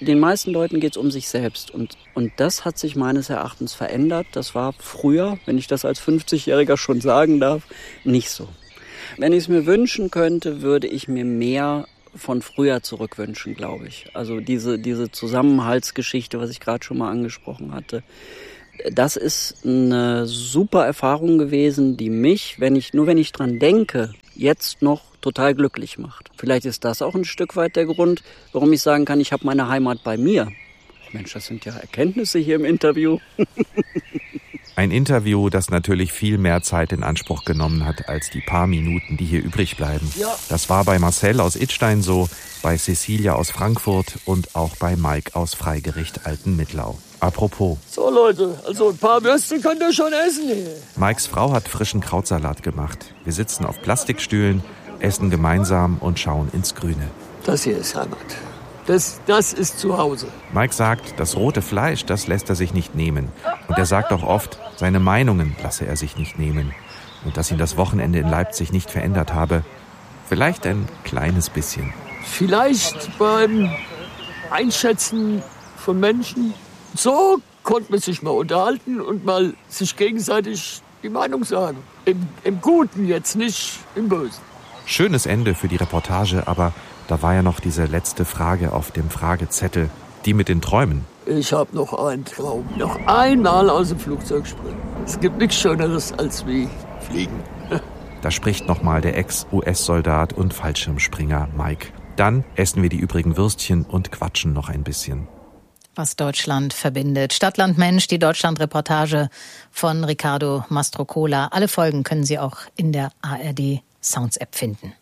P: Den meisten Leuten geht es um sich selbst. Und, und das hat sich meines Erachtens verändert. Das war früher, wenn ich das als fünfzigjähriger schon sagen darf, nicht so. Wenn ich es mir wünschen könnte, würde ich mir mehr von früher zurückwünschen, glaube ich. Also diese, diese Zusammenhaltsgeschichte, was ich gerade schon mal angesprochen hatte. Das ist eine super Erfahrung gewesen, die mich, wenn ich, nur wenn ich dran denke, jetzt noch total glücklich macht. Vielleicht ist das auch ein Stück weit der Grund, warum ich sagen kann, ich habe meine Heimat bei mir. Mensch, das sind ja Erkenntnisse hier im Interview.
M: Ein Interview, das natürlich viel mehr Zeit in Anspruch genommen hat als die paar Minuten, die hier übrig bleiben.
N: Ja.
M: Das war bei Marcel aus Idstein so, bei Cecilia aus Frankfurt und auch bei Mike aus Freigericht Altenmittlau. Apropos.
N: So Leute, also ein paar Würste könnt ihr schon essen hier.
M: Mikes Frau hat frischen Krautsalat gemacht. Wir sitzen auf Plastikstühlen, essen gemeinsam und schauen ins Grüne.
N: Das hier ist Heimat. Das, das ist zu Hause.
M: Mike sagt, das rote Fleisch, das lässt er sich nicht nehmen. Und er sagt auch oft, seine Meinungen lasse er sich nicht nehmen. Und dass ihn das Wochenende in Leipzig nicht verändert habe. Vielleicht ein kleines bisschen.
N: Vielleicht beim Einschätzen von Menschen. So konnte man sich mal unterhalten und mal sich gegenseitig die Meinung sagen. Im, im Guten jetzt, nicht im Bösen.
M: Schönes Ende für die Reportage, aber da war ja noch diese letzte Frage auf dem Fragezettel, die mit den Träumen.
N: Ich habe noch einen Traum. Noch einmal aus dem Flugzeug springen. Es gibt nichts Schöneres als wie fliegen.
M: Da spricht nochmal der Ex-U S-Soldat und Fallschirmspringer Mike. Dann essen wir die übrigen Würstchen und quatschen noch ein bisschen.
E: Was Deutschland verbindet. Stadtland Mensch, die Deutschland-Reportage von Riccardo Mastrocola. Alle Folgen können Sie auch in der A R D Sounds App finden.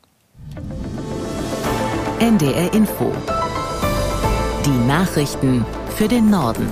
D: N D R Info. Die Nachrichten für den Norden.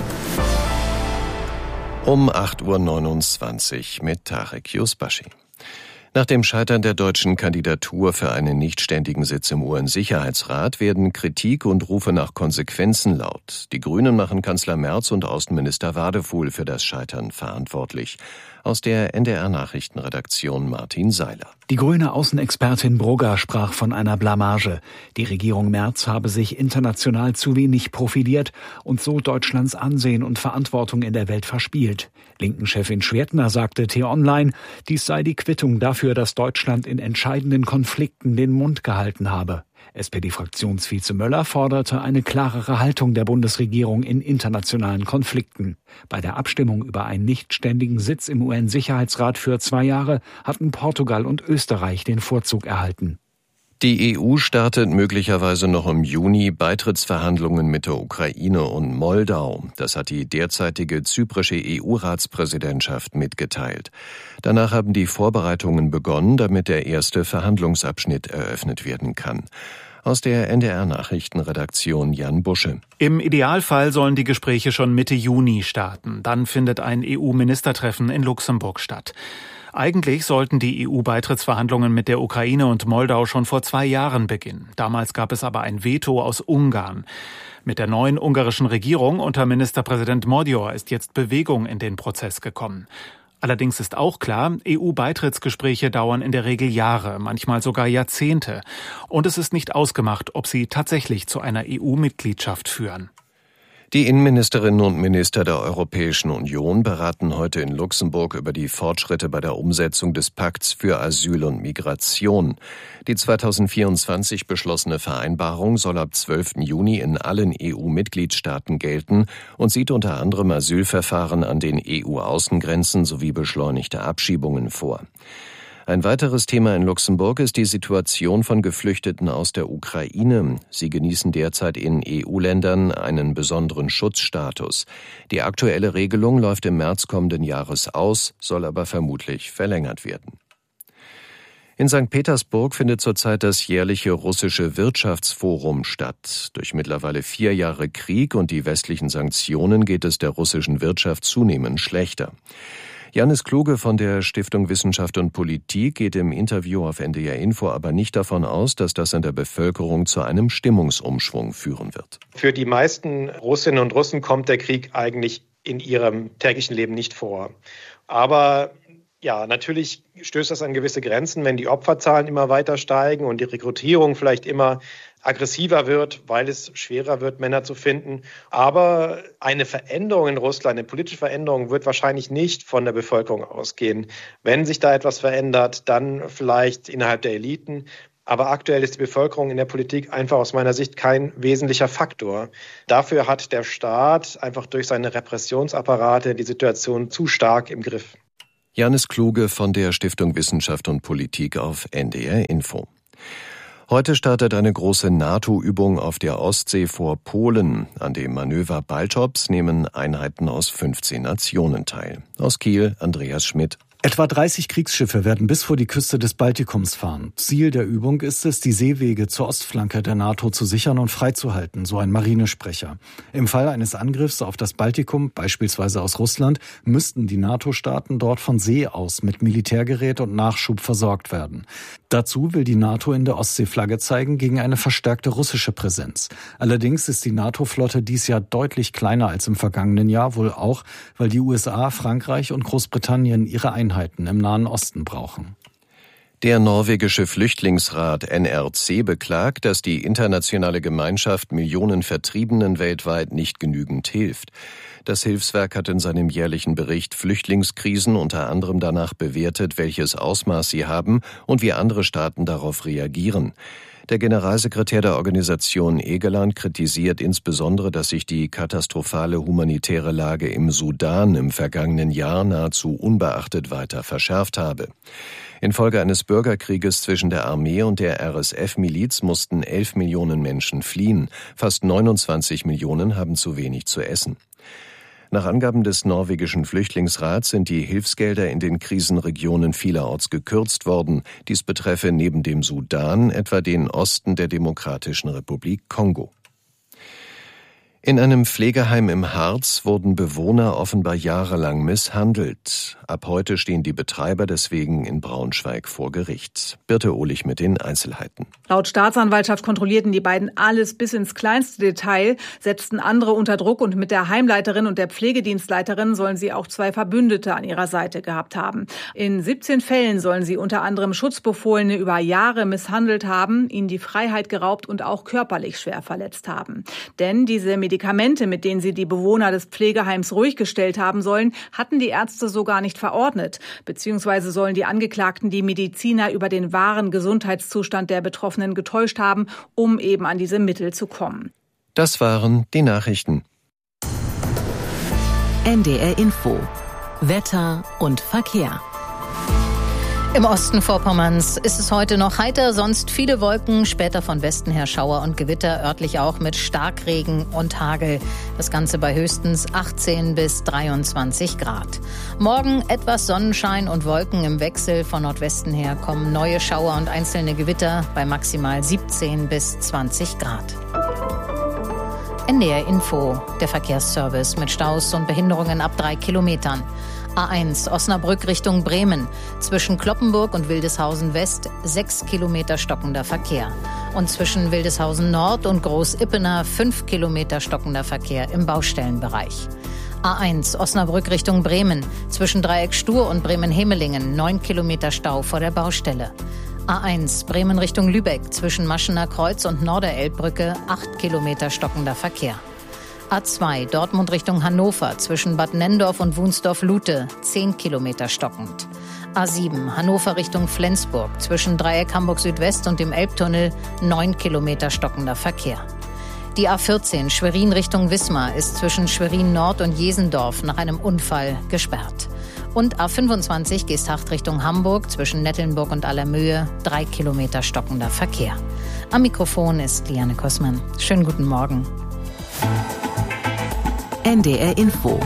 B: Um acht Uhr neunundzwanzig mit Tarek Yusbashi. Nach dem Scheitern der deutschen Kandidatur für einen nichtständigen Sitz im U N-Sicherheitsrat werden Kritik und Rufe nach Konsequenzen laut. Die Grünen machen Kanzler Merz und Außenminister Wadefuhl für das Scheitern verantwortlich. Aus der N D R-Nachrichtenredaktion Martin Seiler.
Q: Die grüne Außenexpertin Brugger sprach von einer Blamage. Die Regierung Merz habe sich international zu wenig profiliert und so Deutschlands Ansehen und Verantwortung in der Welt verspielt. Linken-Chefin Schwertner sagte T-Online, dies sei die Quittung dafür, dass Deutschland in entscheidenden Konflikten den Mund gehalten habe. S P D-Fraktionsvize Möller forderte eine klarere Haltung der Bundesregierung in internationalen Konflikten. Bei der Abstimmung über einen nichtständigen Sitz im U N-Sicherheitsrat für zwei Jahre hatten Portugal und Österreich den Vorzug erhalten.
B: Die E U startet möglicherweise noch im Juni Beitrittsverhandlungen mit der Ukraine und Moldau. Das hat die derzeitige zyprische E U-Ratspräsidentschaft mitgeteilt. Danach haben die Vorbereitungen begonnen, damit der erste Verhandlungsabschnitt eröffnet werden kann. Aus der N D R-Nachrichtenredaktion Jan Busche.
R: Im Idealfall sollen die Gespräche schon Mitte Juni starten. Dann findet ein E U-Ministertreffen in Luxemburg statt. Eigentlich sollten die E U-Beitrittsverhandlungen mit der Ukraine und Moldau schon vor zwei Jahren beginnen. Damals gab es aber ein Veto aus Ungarn. Mit der neuen ungarischen Regierung unter Ministerpräsident Magyar ist jetzt Bewegung in den Prozess gekommen. Allerdings ist auch klar, E U-Beitrittsgespräche dauern in der Regel Jahre, manchmal sogar Jahrzehnte. Und es ist nicht ausgemacht, ob sie tatsächlich zu einer E U-Mitgliedschaft führen.
B: Die Innenministerinnen und Minister der Europäischen Union beraten heute in Luxemburg über die Fortschritte bei der Umsetzung des Pakts für Asyl und Migration. Die zweitausendvierundzwanzig beschlossene Vereinbarung soll ab zwölften Juni in allen E U-Mitgliedstaaten gelten und sieht unter anderem Asylverfahren an den E U-Außengrenzen sowie beschleunigte Abschiebungen vor. Ein weiteres Thema in Luxemburg ist die Situation von Geflüchteten aus der Ukraine. Sie genießen derzeit in E U-Ländern einen besonderen Schutzstatus. Die aktuelle Regelung läuft im März kommenden Jahres aus, soll aber vermutlich verlängert werden. In Sankt Petersburg findet zurzeit das jährliche russische Wirtschaftsforum statt. Durch mittlerweile vier Jahre Krieg und die westlichen Sanktionen geht es der russischen Wirtschaft zunehmend schlechter. Janis Kluge von der Stiftung Wissenschaft und Politik geht im Interview auf N D R Info aber nicht davon aus, dass das in der Bevölkerung zu einem Stimmungsumschwung führen wird.
S: Für die meisten Russinnen und Russen kommt der Krieg eigentlich in ihrem täglichen Leben nicht vor. Aber Ja, natürlich stößt das an gewisse Grenzen, wenn die Opferzahlen immer weiter steigen und die Rekrutierung vielleicht immer aggressiver wird, weil es schwerer wird, Männer zu finden. Aber eine Veränderung in Russland, eine politische Veränderung, wird wahrscheinlich nicht von der Bevölkerung ausgehen. Wenn sich da etwas verändert, dann vielleicht innerhalb der Eliten. Aber aktuell ist die Bevölkerung in der Politik einfach aus meiner Sicht kein wesentlicher Faktor. Dafür hat der Staat einfach durch seine Repressionsapparate die Situation zu stark im Griff.
B: Janis Kluge von der Stiftung Wissenschaft und Politik auf N D R Info. Heute startet eine große NATO-Übung auf der Ostsee vor Polen. An dem Manöver Baltops nehmen Einheiten aus fünfzehn Nationen teil. Aus Kiel, Andreas Schmidt.
Q: Etwa dreißig Kriegsschiffe werden bis vor die Küste des Baltikums fahren. Ziel der Übung ist es, die Seewege zur Ostflanke der NATO zu sichern und freizuhalten, so ein Marinesprecher. Im Fall eines Angriffs auf das Baltikum, beispielsweise aus Russland, müssten die NATO-Staaten dort von See aus mit Militärgerät und Nachschub versorgt werden. Dazu will die NATO in der Ostsee Flagge zeigen gegen eine verstärkte russische Präsenz. Allerdings ist die NATO-Flotte dies Jahr deutlich kleiner als im vergangenen Jahr, wohl auch, weil die U S A, Frankreich und Großbritannien ihre Einheiten im Nahen Osten brauchen.
B: Der norwegische Flüchtlingsrat N R C beklagt, dass die internationale Gemeinschaft Millionen Vertriebenen weltweit nicht genügend hilft. Das Hilfswerk hat in seinem jährlichen Bericht Flüchtlingskrisen unter anderem danach bewertet, welches Ausmaß sie haben und wie andere Staaten darauf reagieren. Der Generalsekretär der Organisation Egeland kritisiert insbesondere, dass sich die katastrophale humanitäre Lage im Sudan im vergangenen Jahr nahezu unbeachtet weiter verschärft habe. Infolge eines Bürgerkrieges zwischen der Armee und der R S F-Miliz mussten elf Millionen Menschen fliehen. Fast neunundzwanzig Millionen haben zu wenig zu essen. Nach Angaben des norwegischen Flüchtlingsrats sind die Hilfsgelder in den Krisenregionen vielerorts gekürzt worden. Dies betreffe neben dem Sudan etwa den Osten der Demokratischen Republik Kongo. In einem Pflegeheim im Harz wurden Bewohner offenbar jahrelang misshandelt. Ab heute stehen die Betreiber deswegen in Braunschweig vor Gericht. Birte Ohlich mit den Einzelheiten.
T: Laut Staatsanwaltschaft kontrollierten die beiden alles bis ins kleinste Detail, setzten andere unter Druck und mit der Heimleiterin und der Pflegedienstleiterin sollen sie auch zwei Verbündete an ihrer Seite gehabt haben. In siebzehn Fällen sollen sie unter anderem Schutzbefohlene über Jahre misshandelt haben, ihnen die Freiheit geraubt und auch körperlich schwer verletzt haben. Denn diese Medikamente, mit denen sie die Bewohner des Pflegeheims ruhig gestellt haben sollen, hatten die Ärzte so gar nicht verordnet. Beziehungsweise sollen die Angeklagten die Mediziner über den wahren Gesundheitszustand der Betroffenen getäuscht haben, um eben an diese Mittel zu kommen.
B: Das waren die Nachrichten.
D: N D R Info. Wetter und Verkehr.
E: Im Osten Vorpommerns ist es heute noch heiter, sonst viele Wolken, später von Westen her Schauer und Gewitter, örtlich auch mit Starkregen und Hagel. Das Ganze bei höchstens achtzehn bis dreiundzwanzig Grad. Morgen etwas Sonnenschein und Wolken im Wechsel. Von Nordwesten her kommen neue Schauer und einzelne Gewitter bei maximal siebzehn bis zwanzig Grad. N D R Info, der Verkehrsservice mit Staus und Behinderungen ab drei Kilometern. A eins Osnabrück Richtung Bremen. Zwischen Kloppenburg und Wildeshausen West sechs Kilometer stockender Verkehr. Und zwischen Wildeshausen Nord und Groß-Ippener fünf Kilometer stockender Verkehr im Baustellenbereich. A eins Osnabrück Richtung Bremen. Zwischen Dreieck Stur und Bremen-Hemelingen neun Kilometer Stau vor der Baustelle. A eins Bremen Richtung Lübeck. Zwischen Maschener Kreuz und Norderelbbrücke acht Kilometer stockender Verkehr. A zwei Dortmund Richtung Hannover zwischen Bad Nenndorf und Wunsdorf-Lute zehn Kilometer stockend. A sieben Hannover Richtung Flensburg zwischen Dreieck Hamburg Südwest und dem Elbtunnel neun Kilometer stockender Verkehr. Die A vierzehn Schwerin Richtung Wismar ist zwischen Schwerin Nord und Jesendorf nach einem Unfall gesperrt. Und A fünfundzwanzig Geesthacht Richtung Hamburg zwischen Nettelnburg und Allermöhe drei Kilometer stockender Verkehr. Am Mikrofon ist Liane Kossmann. Schönen guten Morgen.
D: N D R Info.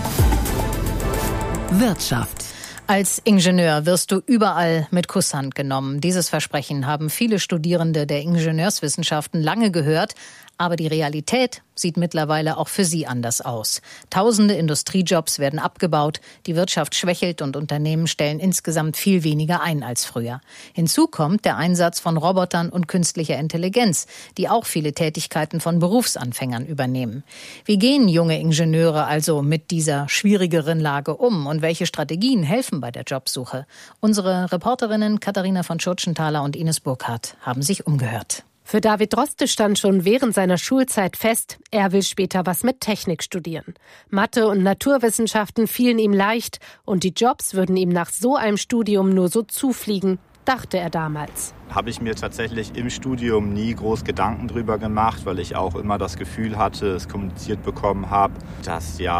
D: Wirtschaft.
E: Als Ingenieur wirst du überall mit Kusshand genommen. Dieses Versprechen haben viele Studierende der Ingenieurswissenschaften lange gehört. Aber die Realität sieht mittlerweile auch für sie anders aus. Tausende Industriejobs werden abgebaut, die Wirtschaft schwächelt und Unternehmen stellen insgesamt viel weniger ein als früher. Hinzu kommt der Einsatz von Robotern und künstlicher Intelligenz, die auch viele Tätigkeiten von Berufsanfängern übernehmen. Wie gehen junge Ingenieure also mit dieser schwierigeren Lage um und welche Strategien helfen bei der Jobsuche? Unsere Reporterinnen Katharina von Schurtschenthaler und Ines Burkhardt haben sich umgehört.
U: Für David Droste stand schon während seiner Schulzeit fest, er will später was mit Technik studieren. Mathe und Naturwissenschaften fielen ihm leicht und die Jobs würden ihm nach so einem Studium nur so zufliegen, dachte er damals.
V: Habe ich mir tatsächlich im Studium nie groß Gedanken drüber gemacht, weil ich auch immer das Gefühl hatte, es kommuniziert bekommen habe, dass ja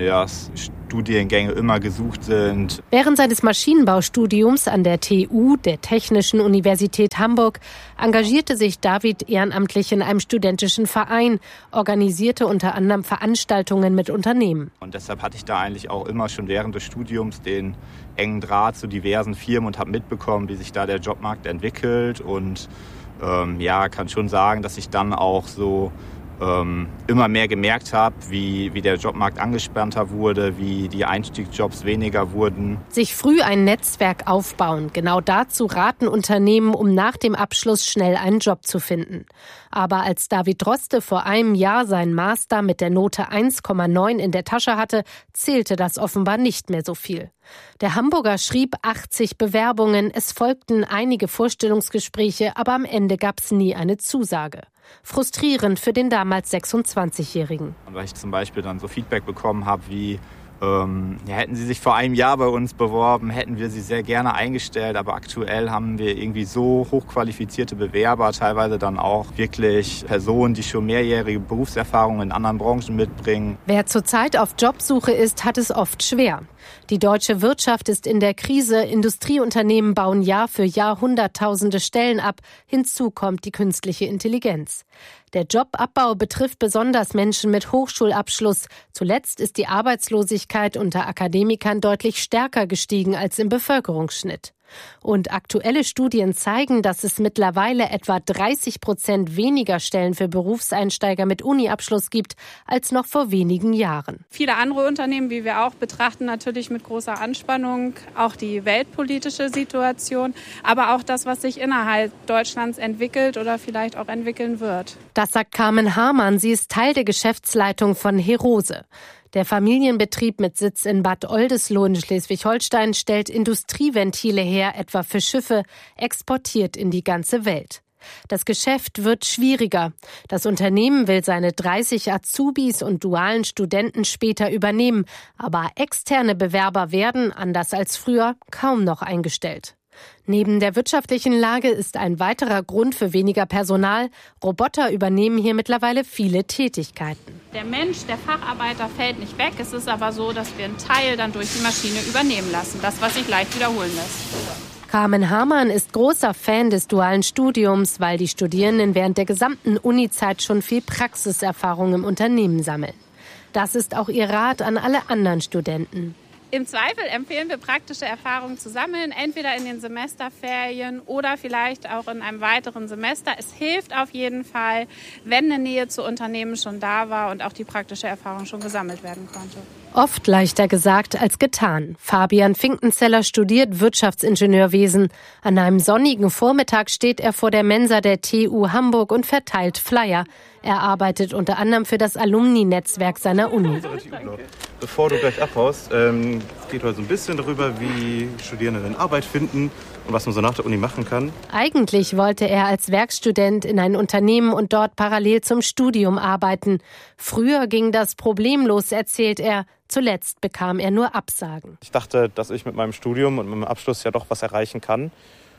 V: Ingenieursstudiengänge immer gesucht sind.
U: Während seines Maschinenbaustudiums an der T U, der Technischen Universität Hamburg, engagierte sich David ehrenamtlich in einem studentischen Verein, organisierte unter anderem Veranstaltungen mit Unternehmen.
V: Und deshalb hatte ich da eigentlich auch immer schon während des Studiums den engen Draht zu diversen Firmen und habe mitbekommen, wie sich da der Jobmarkt entwickelt. Und ähm, ja, kann schon sagen, dass ich dann auch so ähm, immer mehr gemerkt habe, wie, wie der Jobmarkt angespannter wurde, wie die Einstiegsjobs weniger wurden.
U: Sich früh ein Netzwerk aufbauen, genau dazu raten Unternehmen, um nach dem Abschluss schnell einen Job zu finden. Aber als David Droste vor einem Jahr seinen Master mit der Note eins Komma neun in der Tasche hatte, zählte das offenbar nicht mehr so viel. Der Hamburger schrieb achtzig Bewerbungen, es folgten einige Vorstellungsgespräche, aber am Ende gab es nie eine Zusage. Frustrierend für den damals sechsundzwanzigjährigen.
V: Und weil ich zum Beispiel dann so Feedback bekommen habe wie, ähm, ja, hätten Sie sich vor einem Jahr bei uns beworben, hätten wir Sie sehr gerne eingestellt, aber aktuell haben wir irgendwie so hochqualifizierte Bewerber, teilweise dann auch wirklich Personen, die schon mehrjährige Berufserfahrung in anderen Branchen mitbringen.
U: Wer zurzeit auf Jobsuche ist, hat es oft schwer. Die deutsche Wirtschaft ist in der Krise, Industrieunternehmen bauen Jahr für Jahr Hunderttausende Stellen ab, hinzu kommt die künstliche Intelligenz. Der Jobabbau betrifft besonders Menschen mit Hochschulabschluss. Zuletzt ist die Arbeitslosigkeit unter Akademikern deutlich stärker gestiegen als im Bevölkerungsschnitt. Und aktuelle Studien zeigen, dass es mittlerweile etwa dreißig Prozent weniger Stellen für Berufseinsteiger mit Uni-Abschluss gibt als noch vor wenigen Jahren.
W: Viele andere Unternehmen, wie wir auch, betrachten natürlich mit großer Anspannung auch die weltpolitische Situation, aber auch das, was sich innerhalb Deutschlands entwickelt oder vielleicht auch entwickeln wird.
U: Das sagt Carmen Hamann. Sie ist Teil der Geschäftsleitung von Herose. Der Familienbetrieb mit Sitz in Bad Oldesloe in Schleswig-Holstein stellt Industrieventile her, etwa für Schiffe, exportiert in die ganze Welt. Das Geschäft wird schwieriger. Das Unternehmen will seine dreißig Azubis und dualen Studenten später übernehmen, aber externe Bewerber werden, anders als früher, kaum noch eingestellt. Neben der wirtschaftlichen Lage ist ein weiterer Grund für weniger Personal. Roboter übernehmen hier mittlerweile viele Tätigkeiten.
W: Der Mensch, der Facharbeiter fällt nicht weg. Es ist aber so, dass wir einen Teil dann durch die Maschine übernehmen lassen. Das, was sich leicht wiederholen lässt.
U: Carmen Hamann ist großer Fan des dualen Studiums, weil die Studierenden während der gesamten Unizeit schon viel Praxiserfahrung im Unternehmen sammeln. Das ist auch ihr Rat an alle anderen Studenten.
W: Im Zweifel empfehlen wir, praktische Erfahrungen zu sammeln, entweder in den Semesterferien oder vielleicht auch in einem weiteren Semester. Es hilft auf jeden Fall, wenn eine Nähe zu Unternehmen schon da war und auch die praktische Erfahrung schon gesammelt werden konnte.
U: Oft leichter gesagt als getan. Fabian Finkenzeller studiert Wirtschaftsingenieurwesen. An einem sonnigen Vormittag steht er vor der Mensa der T U Hamburg und verteilt Flyer. Er arbeitet unter anderem für das Alumni-Netzwerk seiner Uni.
X: Bevor du gleich abhaust, ähm, geht heute so ein bisschen darüber, wie Studierende denn Arbeit finden und was man so nach der Uni machen kann.
U: Eigentlich wollte er als Werkstudent in ein Unternehmen und dort parallel zum Studium arbeiten. Früher ging das problemlos, erzählt er. Zuletzt bekam er nur Absagen.
X: Ich dachte, dass ich mit meinem Studium und mit meinem Abschluss ja doch was erreichen kann.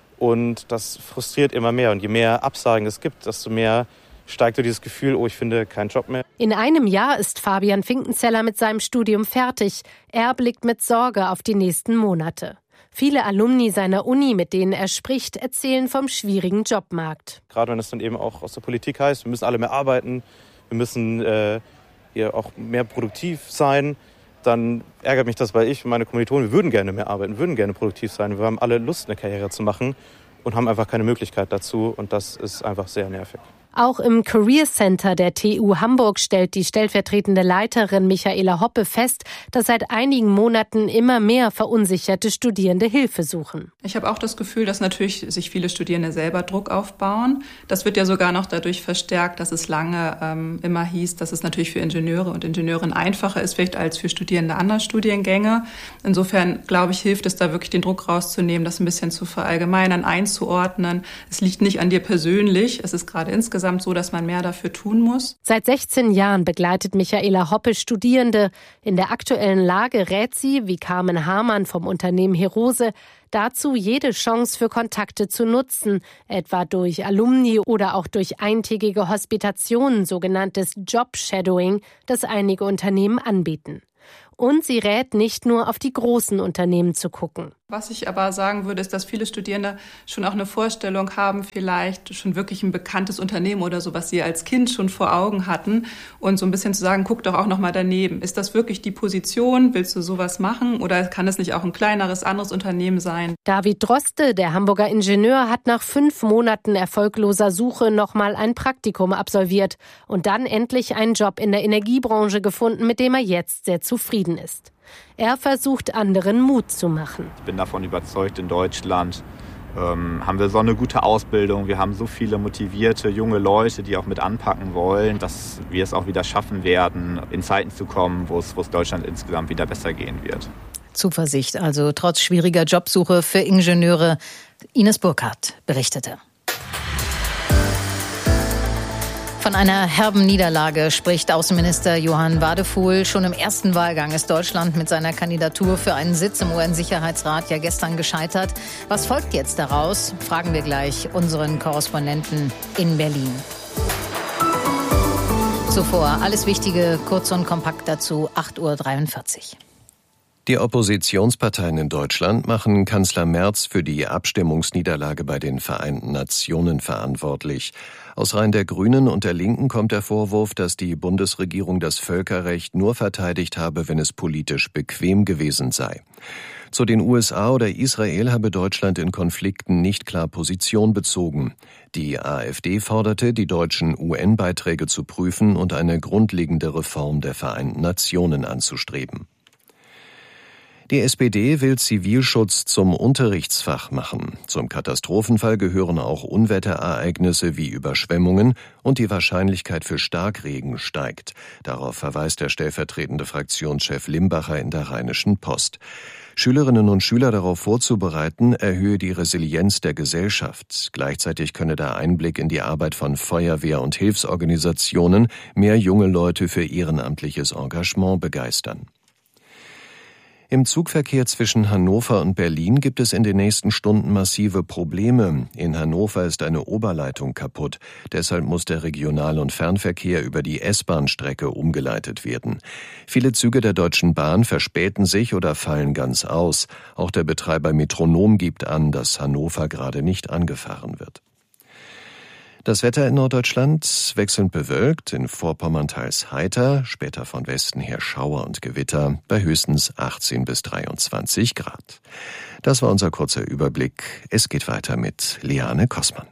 X: Und das frustriert immer mehr. Und je mehr Absagen es gibt, desto mehr steigt so dieses Gefühl, oh, ich finde keinen Job mehr.
U: In einem Jahr ist Fabian Finkenzeller mit seinem Studium fertig. Er blickt mit Sorge auf die nächsten Monate. Viele Alumni seiner Uni, mit denen er spricht, erzählen vom schwierigen Jobmarkt.
X: Gerade wenn es dann eben auch aus der Politik heißt, wir müssen alle mehr arbeiten, wir müssen äh, hier auch mehr produktiv sein, dann ärgert mich das, weil ich und meine Kommilitonen, wir würden gerne mehr arbeiten, würden gerne produktiv sein. Wir haben alle Lust, eine Karriere zu machen und haben einfach keine Möglichkeit dazu und das ist einfach sehr nervig.
U: Auch im Career Center der T U Hamburg stellt die stellvertretende Leiterin Michaela Hoppe fest, dass seit einigen Monaten immer mehr verunsicherte Studierende Hilfe suchen.
A: Ich habe auch das Gefühl, dass natürlich sich viele Studierende selber Druck aufbauen. Das wird ja sogar noch dadurch verstärkt, dass es lange ähm, immer hieß, dass es natürlich für Ingenieure und Ingenieurinnen einfacher ist, vielleicht als für Studierende anderer Studiengänge. Insofern, glaube ich, hilft es da wirklich, den Druck rauszunehmen, das ein bisschen zu verallgemeinern, einzuordnen. Es liegt nicht an dir persönlich, es ist gerade insgesamt so, dass man mehr dafür tun muss.
U: Seit sechzehn Jahren begleitet Michaela Hoppe Studierende. In der aktuellen Lage rät sie, wie Carmen Hamann vom Unternehmen Herose, dazu jede Chance für Kontakte zu nutzen, etwa durch Alumni oder auch durch eintägige Hospitationen, sogenanntes Job-Shadowing, das einige Unternehmen anbieten. Und sie rät, nicht nur auf die großen Unternehmen zu gucken.
A: Was ich aber sagen würde, ist, dass viele Studierende schon auch eine Vorstellung haben, vielleicht schon wirklich ein bekanntes Unternehmen oder so, was sie als Kind schon vor Augen hatten. Und so ein bisschen zu sagen, guck doch auch noch mal daneben. Ist das wirklich die Position? Willst du sowas machen? Oder kann es nicht auch ein kleineres, anderes Unternehmen sein?
U: David Droste, der Hamburger Ingenieur, hat nach fünf Monaten erfolgloser Suche noch mal ein Praktikum absolviert und dann endlich einen Job in der Energiebranche gefunden, mit dem er jetzt sehr zufrieden ist. Er versucht, anderen Mut zu machen.
V: Ich bin davon überzeugt, in Deutschland ähm, haben wir so eine gute Ausbildung. Wir haben so viele motivierte junge Leute, die auch mit anpacken wollen, dass wir es auch wieder schaffen werden, in Zeiten zu kommen, wo es, wo es Deutschland insgesamt wieder besser gehen wird.
E: Zuversicht, also trotz schwieriger Jobsuche für Ingenieure. Ines Burkhardt berichtete. Von einer herben Niederlage spricht Außenminister Johann Wadephul. Schon im ersten Wahlgang ist Deutschland mit seiner Kandidatur für einen Sitz im U N-Sicherheitsrat ja gestern gescheitert. Was folgt jetzt daraus? Fragen wir gleich unseren Korrespondenten in Berlin. Zuvor alles Wichtige, kurz und kompakt dazu, acht Uhr dreiundvierzig.
B: Die Oppositionsparteien in Deutschland machen Kanzler Merz für die Abstimmungsniederlage bei den Vereinten Nationen verantwortlich. Aus Reihen der Grünen und der Linken kommt der Vorwurf, dass die Bundesregierung das Völkerrecht nur verteidigt habe, wenn es politisch bequem gewesen sei. Zu den U S A oder Israel habe Deutschland in Konflikten nicht klar Position bezogen. Die AfD forderte, die deutschen U N-Beiträge zu prüfen und eine grundlegende Reform der Vereinten Nationen anzustreben. Die S P D will Zivilschutz zum Unterrichtsfach machen. Zum Katastrophenfall gehören auch Unwetterereignisse wie Überschwemmungen und die Wahrscheinlichkeit für Starkregen steigt. Darauf verweist der stellvertretende Fraktionschef Limbacher in der Rheinischen Post. Schülerinnen und Schüler darauf vorzubereiten, erhöhe die Resilienz der Gesellschaft. Gleichzeitig könne der Einblick in die Arbeit von Feuerwehr- und Hilfsorganisationen mehr junge Leute für ehrenamtliches Engagement begeistern. Im Zugverkehr zwischen Hannover und Berlin gibt es in den nächsten Stunden massive Probleme. In Hannover ist eine Oberleitung kaputt. Deshalb muss der Regional- und Fernverkehr über die S-Bahn-Strecke umgeleitet werden. Viele Züge der Deutschen Bahn verspäten sich oder fallen ganz aus. Auch der Betreiber Metronom gibt an, dass Hannover gerade nicht angefahren wird. Das Wetter in Norddeutschland wechselnd bewölkt, in Vorpommern teils heiter, später von Westen her Schauer und Gewitter bei höchstens achtzehn bis dreiundzwanzig Grad. Das war unser kurzer Überblick. Es geht weiter mit Liane Kossmann.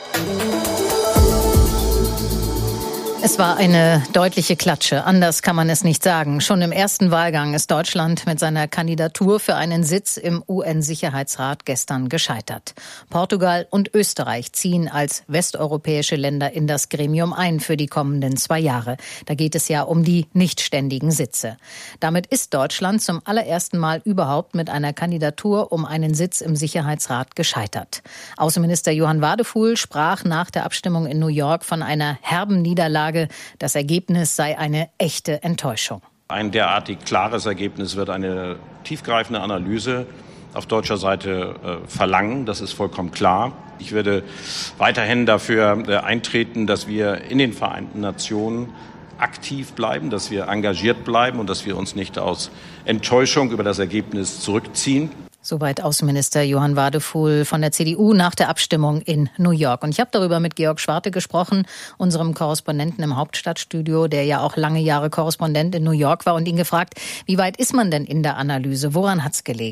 E: Es war eine deutliche Klatsche, anders kann man es nicht sagen. Schon im ersten Wahlgang ist Deutschland mit seiner Kandidatur für einen Sitz im U N-Sicherheitsrat gestern gescheitert. Portugal und Österreich ziehen als westeuropäische Länder in das Gremium ein für die kommenden zwei Jahre. Da geht es ja um die nichtständigen Sitze. Damit ist Deutschland zum allerersten Mal überhaupt mit einer Kandidatur um einen Sitz im Sicherheitsrat gescheitert. Außenminister Johann Wadephul sprach nach der Abstimmung in New York von einer herben Niederlage. Das Ergebnis sei eine echte Enttäuschung.
C: Ein derartig klares Ergebnis wird eine tiefgreifende Analyse auf deutscher Seite äh, verlangen. Das ist vollkommen klar. Ich werde weiterhin dafür äh, eintreten, dass wir in den Vereinten Nationen aktiv bleiben, dass wir engagiert bleiben und dass wir uns nicht aus Enttäuschung über das Ergebnis zurückziehen.
E: Soweit Außenminister Johann Wadephul von der C D U nach der Abstimmung in New York. Und ich habe darüber mit Georg Schwarte gesprochen, unserem Korrespondenten im Hauptstadtstudio, der ja auch lange Jahre Korrespondent in New York war, und ihn gefragt, wie weit ist man denn in der Analyse? Woran hat's gelegen?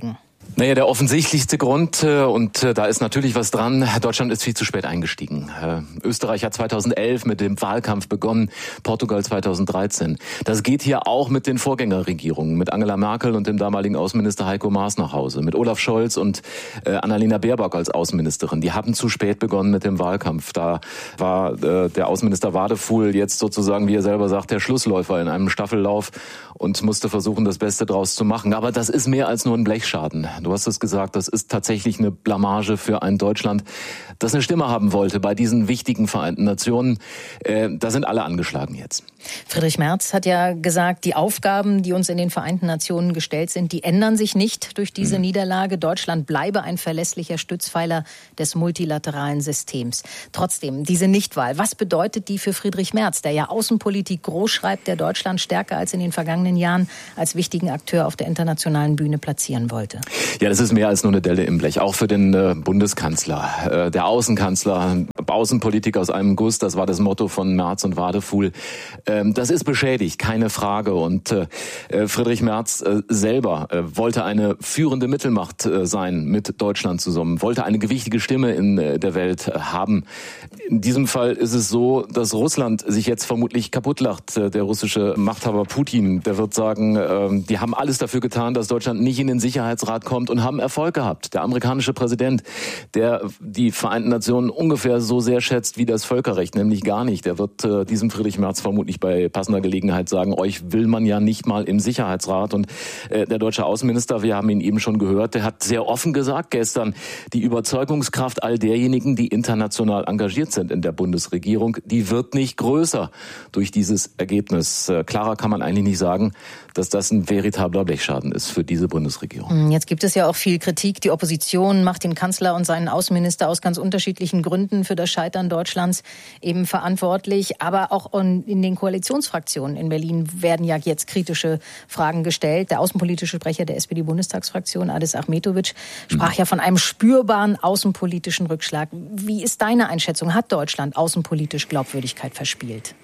F: Naja, der offensichtlichste Grund, und da ist natürlich was dran, Deutschland ist viel zu spät eingestiegen. Österreich hat zweitausendelf mit dem Wahlkampf begonnen, Portugal zweitausenddreizehn. Das geht hier auch mit den Vorgängerregierungen, mit Angela Merkel und dem damaligen Außenminister Heiko Maas nach Hause, mit Olaf Scholz und äh, Annalena Baerbock als Außenministerin. Die haben zu spät begonnen mit dem Wahlkampf. Da war äh, der Außenminister Wadefuhl jetzt sozusagen, wie er selber sagt, der Schlussläufer in einem Staffellauf und musste versuchen, das Beste draus zu machen. Aber das ist mehr als nur ein Blechschaden. Du hast es gesagt, das ist tatsächlich eine Blamage für ein Deutschland, das eine Stimme haben wollte bei diesen wichtigen Vereinten Nationen. Äh, da sind alle angeschlagen jetzt.
E: Friedrich Merz hat ja gesagt, die Aufgaben, die uns in den Vereinten Nationen gestellt sind, die ändern sich nicht durch diese mhm. Niederlage. Deutschland bleibe ein verlässlicher Stützpfeiler des multilateralen Systems. Trotzdem, diese Nichtwahl, was bedeutet die für Friedrich Merz, der ja Außenpolitik groß schreibt, der Deutschland stärker als in den vergangenen Jahren als wichtigen Akteur auf der internationalen Bühne platzieren wollte?
F: Ja, das ist mehr als nur eine Delle im Blech. Auch für den äh, Bundeskanzler, äh, der Außenkanzler, Außenpolitik aus einem Guss, das war das Motto von Merz und Wadefuhl. Ähm, das ist beschädigt, keine Frage. Und äh, Friedrich Merz äh, selber äh, wollte eine führende Mittelmacht äh, sein mit Deutschland zusammen, wollte eine gewichtige Stimme in äh, der Welt äh, haben. In diesem Fall ist es so, dass Russland sich jetzt vermutlich kaputtlacht. Äh, der russische Machthaber Putin, der wird sagen, äh, die haben alles dafür getan, dass Deutschland nicht in den Sicherheitsrat kommt und haben Erfolg gehabt. Der amerikanische Präsident, der die Vereinten Nationen ungefähr so sehr schätzt wie das Völkerrecht, nämlich gar nicht. Der wird äh, diesem Friedrich Merz vermutlich bei passender Gelegenheit sagen, euch will man ja nicht mal im Sicherheitsrat. Und äh, der deutsche Außenminister, wir haben ihn eben schon gehört, der hat sehr offen gesagt gestern, die Überzeugungskraft all derjenigen, die international engagiert sind in der Bundesregierung, die wird nicht größer durch dieses Ergebnis. Äh, klarer kann man eigentlich nicht sagen, dass das ein veritabler Blechschaden ist für diese Bundesregierung.
E: Jetzt gibt es ja auch viel Kritik. Die Opposition macht den Kanzler und seinen Außenminister aus ganz unterschiedlichen Gründen für das Scheitern Deutschlands eben verantwortlich. Aber auch in den Koalitionsfraktionen in Berlin werden ja jetzt kritische Fragen gestellt. Der außenpolitische Sprecher der S P D-Bundestagsfraktion, Adis Ahmetovic, sprach ja von einem spürbaren außenpolitischen Rückschlag. Wie ist deine Einschätzung? Hat Deutschland außenpolitisch Glaubwürdigkeit verspielt?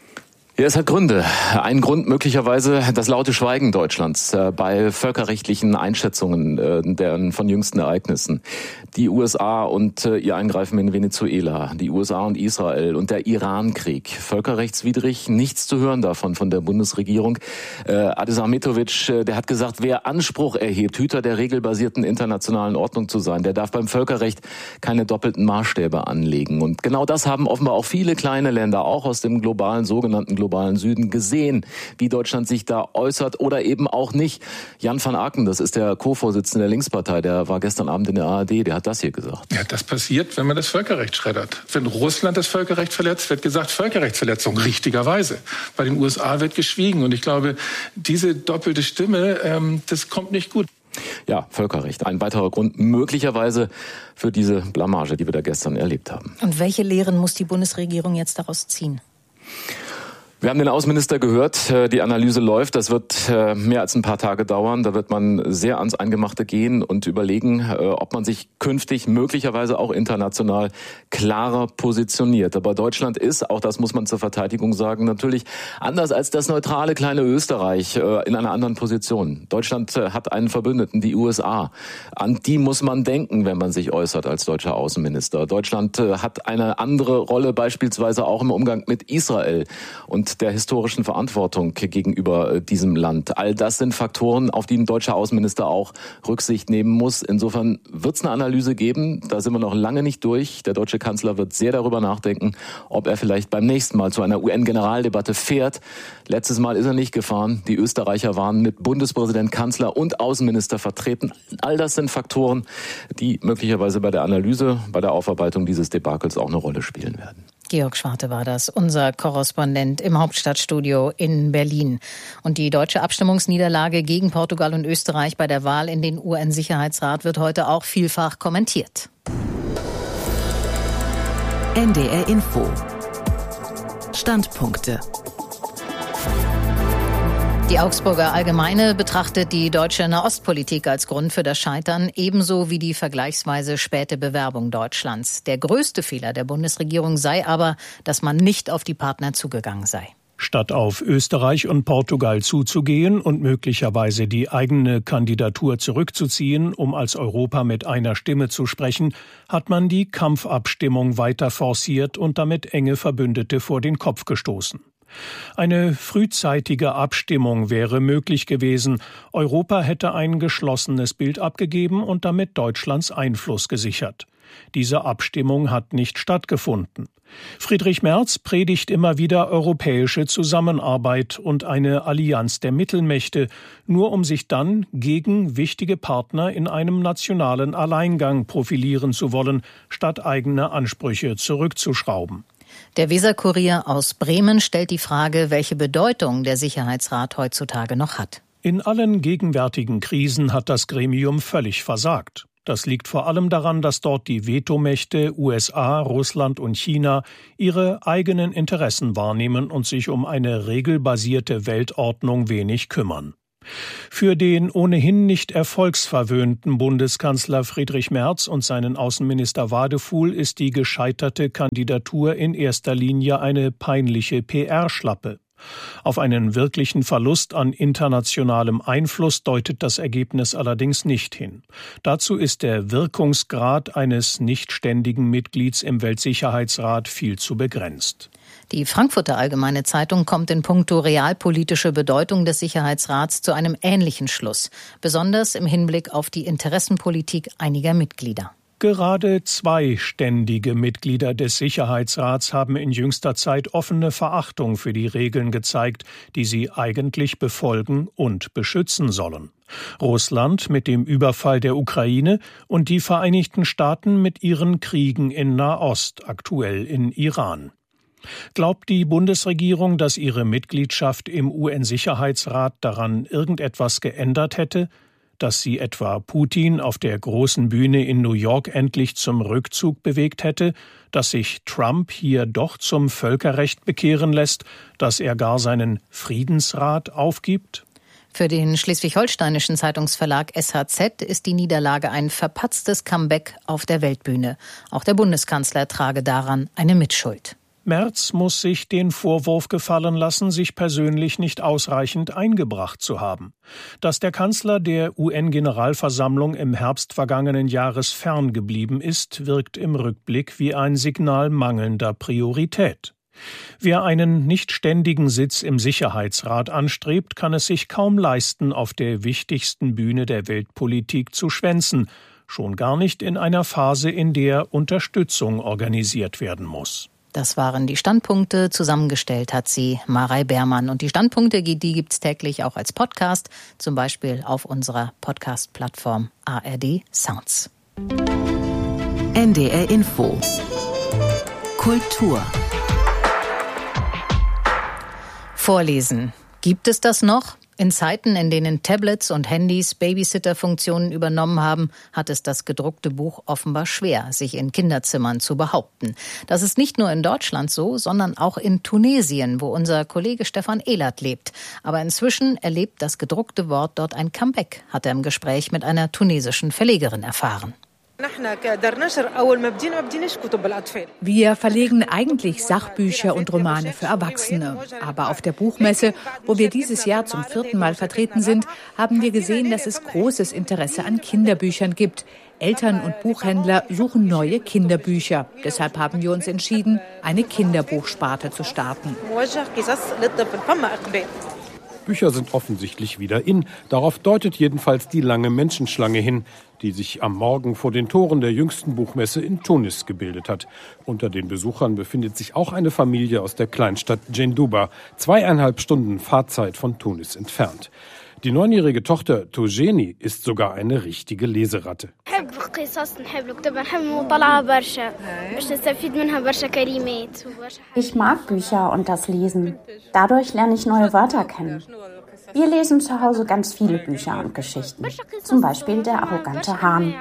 F: Ja, es hat Gründe. Ein Grund möglicherweise das laute Schweigen Deutschlands äh, bei völkerrechtlichen Einschätzungen äh, der, von jüngsten Ereignissen. Die U S A und äh, ihr Eingreifen in Venezuela, die U S A und Israel und der Iran-Krieg. Völkerrechtswidrig, nichts zu hören davon von der Bundesregierung. Äh, Adis Ahmetovic, äh, der hat gesagt, wer Anspruch erhebt, Hüter der regelbasierten internationalen Ordnung zu sein, der darf beim Völkerrecht keine doppelten Maßstäbe anlegen. Und genau das haben offenbar auch viele kleine Länder, auch aus dem globalen, sogenannten globalen Süden, gesehen, wie Deutschland sich da äußert oder eben auch nicht. Jan van Aken, das ist der Co-Vorsitzende der Linkspartei, der war gestern Abend in der A R D, der hat das hier gesagt.
G: Ja, das passiert, wenn man das Völkerrecht schreddert. Wenn Russland das Völkerrecht verletzt, wird gesagt, Völkerrechtsverletzung, richtigerweise. Bei den U S A wird geschwiegen. Und ich glaube, diese doppelte Stimme, ähm, das kommt nicht gut.
F: Ja, Völkerrecht. Ein weiterer Grund möglicherweise für diese Blamage, die wir da gestern erlebt haben.
E: Und welche Lehren muss die Bundesregierung jetzt daraus ziehen?
F: Wir haben den Außenminister gehört, die Analyse läuft, das wird mehr als ein paar Tage dauern, da wird man sehr ans Eingemachte gehen und überlegen, ob man sich künftig möglicherweise auch international klarer positioniert. Aber Deutschland ist, auch das muss man zur Verteidigung sagen, natürlich anders als das neutrale kleine Österreich in einer anderen Position. Deutschland hat einen Verbündeten, die U S A. An die muss man denken, wenn man sich äußert als deutscher Außenminister. Deutschland hat eine andere Rolle beispielsweise auch im Umgang mit Israel und der historischen Verantwortung gegenüber diesem Land. All das sind Faktoren, auf die ein deutscher Außenminister auch Rücksicht nehmen muss. Insofern wird es eine Analyse geben, da sind wir noch lange nicht durch. Der deutsche Kanzler wird sehr darüber nachdenken, ob er vielleicht beim nächsten Mal zu einer U N-Generaldebatte fährt. Letztes Mal ist er nicht gefahren. Die Österreicher waren mit Bundespräsident, Kanzler und Außenminister vertreten. All das sind Faktoren, die möglicherweise bei der Analyse, bei der Aufarbeitung dieses Debakels auch eine Rolle spielen werden.
E: Georg Schwarte war das, unser Korrespondent im Hauptstadtstudio in Berlin. Und die deutsche Abstimmungsniederlage gegen Portugal und Österreich bei der Wahl in den U N-Sicherheitsrat wird heute auch vielfach kommentiert.
D: N D R Info. Standpunkte.
E: Die Augsburger Allgemeine betrachtet die deutsche Nahostpolitik als Grund für das Scheitern, ebenso wie die vergleichsweise späte Bewerbung Deutschlands. Der größte Fehler der Bundesregierung sei aber, dass man nicht auf die Partner zugegangen sei.
H: Statt auf Österreich und Portugal zuzugehen und möglicherweise die eigene Kandidatur zurückzuziehen, um als Europa mit einer Stimme zu sprechen, hat man die Kampfabstimmung weiter forciert und damit enge Verbündete vor den Kopf gestoßen. Eine frühzeitige Abstimmung wäre möglich gewesen. Europa hätte ein geschlossenes Bild abgegeben und damit Deutschlands Einfluss gesichert. Diese Abstimmung hat nicht stattgefunden. Friedrich Merz predigt immer wieder europäische Zusammenarbeit und eine Allianz der Mittelmächte, nur um sich dann gegen wichtige Partner in einem nationalen Alleingang profilieren zu wollen, statt eigene Ansprüche zurückzuschrauben.
E: Der Weser-Kurier aus Bremen stellt die Frage, welche Bedeutung der Sicherheitsrat heutzutage noch hat.
H: In allen gegenwärtigen Krisen hat das Gremium völlig versagt. Das liegt vor allem daran, dass dort die Vetomächte U S A, Russland und China ihre eigenen Interessen wahrnehmen und sich um eine regelbasierte Weltordnung wenig kümmern. Für den ohnehin nicht erfolgsverwöhnten Bundeskanzler Friedrich Merz und seinen Außenminister Wadefuhl ist die gescheiterte Kandidatur in erster Linie eine peinliche P R-Schlappe. Auf einen wirklichen Verlust an internationalem Einfluss deutet das Ergebnis allerdings nicht hin. Dazu ist der Wirkungsgrad eines nicht ständigen Mitglieds im Weltsicherheitsrat viel zu begrenzt.
E: Die Frankfurter Allgemeine Zeitung kommt in puncto realpolitische Bedeutung des Sicherheitsrats zu einem ähnlichen Schluss, besonders im Hinblick auf die Interessenpolitik einiger Mitglieder.
H: Gerade zwei ständige Mitglieder des Sicherheitsrats haben in jüngster Zeit offene Verachtung für die Regeln gezeigt, die sie eigentlich befolgen und beschützen sollen. Russland mit dem Überfall der Ukraine und die Vereinigten Staaten mit ihren Kriegen in Nahost, aktuell in Iran. Glaubt die Bundesregierung, dass ihre Mitgliedschaft im U N-Sicherheitsrat daran irgendetwas geändert hätte? Dass sie etwa Putin auf der großen Bühne in New York endlich zum Rückzug bewegt hätte, dass sich Trump hier doch zum Völkerrecht bekehren lässt, dass er gar seinen Friedensrat aufgibt?
E: Für den schleswig-holsteinischen Zeitungsverlag S H Z ist die Niederlage ein verpatztes Comeback auf der Weltbühne. Auch der Bundeskanzler trage daran eine Mitschuld.
H: Merz muss sich den Vorwurf gefallen lassen, sich persönlich nicht ausreichend eingebracht zu haben. Dass der Kanzler der U N-Generalversammlung im Herbst vergangenen Jahres ferngeblieben ist, wirkt im Rückblick wie ein Signal mangelnder Priorität. Wer einen nicht ständigen Sitz im Sicherheitsrat anstrebt, kann es sich kaum leisten, auf der wichtigsten Bühne der Weltpolitik zu schwänzen, schon gar nicht in einer Phase, in der Unterstützung organisiert werden muss.
E: Das waren die Standpunkte. Zusammengestellt hat sie Marei Beermann. Und die Standpunkte, die gibt's täglich auch als Podcast, zum Beispiel auf unserer Podcast-Plattform A R D Sounds.
D: N D R Info. Kultur.
E: Vorlesen. Gibt es das noch? In Zeiten, in denen Tablets und Handys Babysitter-Funktionen übernommen haben, hat es das gedruckte Buch offenbar schwer, sich in Kinderzimmern zu behaupten. Das ist nicht nur in Deutschland so, sondern auch in Tunesien, wo unser Kollege Stefan Ehlert lebt. Aber inzwischen erlebt das gedruckte Wort dort ein Comeback, hat er im Gespräch mit einer tunesischen Verlegerin erfahren.
J: Wir verlegen eigentlich Sachbücher und Romane für Erwachsene. Aber auf der Buchmesse, wo wir dieses Jahr zum vierten Mal vertreten sind, haben wir gesehen, dass es großes Interesse an Kinderbüchern gibt. Eltern und Buchhändler suchen neue Kinderbücher. Deshalb haben wir uns entschieden, eine Kinderbuchsparte zu starten.
K: Bücher sind offensichtlich wieder in. Darauf deutet jedenfalls die lange Menschenschlange hin, die sich am Morgen vor den Toren der jüngsten Buchmesse in Tunis gebildet hat. Unter den Besuchern befindet sich auch eine Familie aus der Kleinstadt Djendouba, zweieinhalb Stunden Fahrzeit von Tunis entfernt. Die neunjährige Tochter Toujeni ist sogar eine richtige Leseratte.
L: Ich mag Bücher und das Lesen. Dadurch lerne ich neue Wörter kennen.
I: Wir lesen zu Hause ganz viele Bücher und Geschichten. Zum Beispiel Der arrogante Hahn.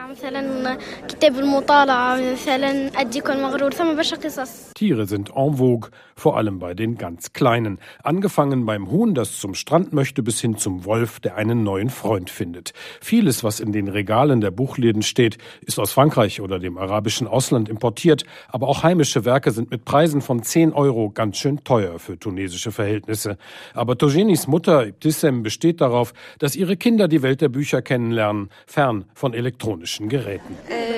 K: Tiere sind en vogue, vor allem bei den ganz Kleinen. Angefangen beim Huhn, das zum Strand möchte, bis hin zum Wolf, der einen neuen Freund findet. Vieles, was in den Regalen der Buchläden steht, ist aus Frankreich oder dem arabischen Ausland importiert. Aber auch heimische Werke sind mit Preisen von zehn Euro ganz schön teuer für tunesische Verhältnisse. Aber Tojenis Mutter, Ibtissem, besteht darauf, dass ihre Kinder die Welt der Bücher kennenlernen, fern von elektronischen Geräten.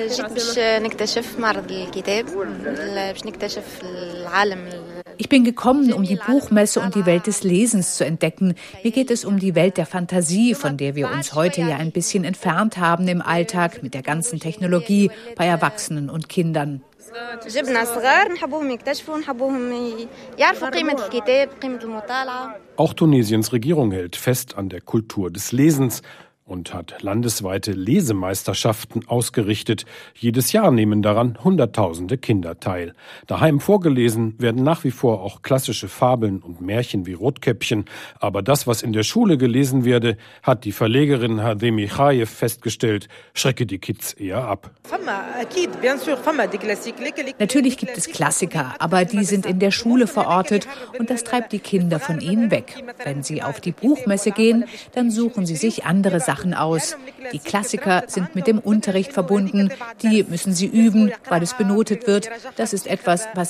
J: Ich bin gekommen, um die Buchmesse und die Welt des Lesens zu entdecken. Mir geht es um die Welt der Fantasie, von der wir uns heute ja ein bisschen entfernt haben im Alltag mit der ganzen Technologie bei Erwachsenen und Kindern.
K: Auch Tunesiens Regierung hält fest an der Kultur des Lesens und hat landesweite Lesemeisterschaften ausgerichtet. Jedes Jahr nehmen daran Hunderttausende Kinder teil. Daheim vorgelesen werden nach wie vor auch klassische Fabeln und Märchen wie Rotkäppchen. Aber das, was in der Schule gelesen werde, hat die Verlegerin Hademi Khayev festgestellt, schrecke die Kids eher ab.
J: Natürlich gibt es Klassiker, aber die sind in der Schule verortet und das treibt die Kinder von ihnen weg. Wenn sie auf die Buchmesse gehen, dann suchen sie sich andere Sachen aus. Die Klassiker sind mit dem Unterricht verbunden, die müssen sie üben, weil es benotet wird. Das ist etwas, was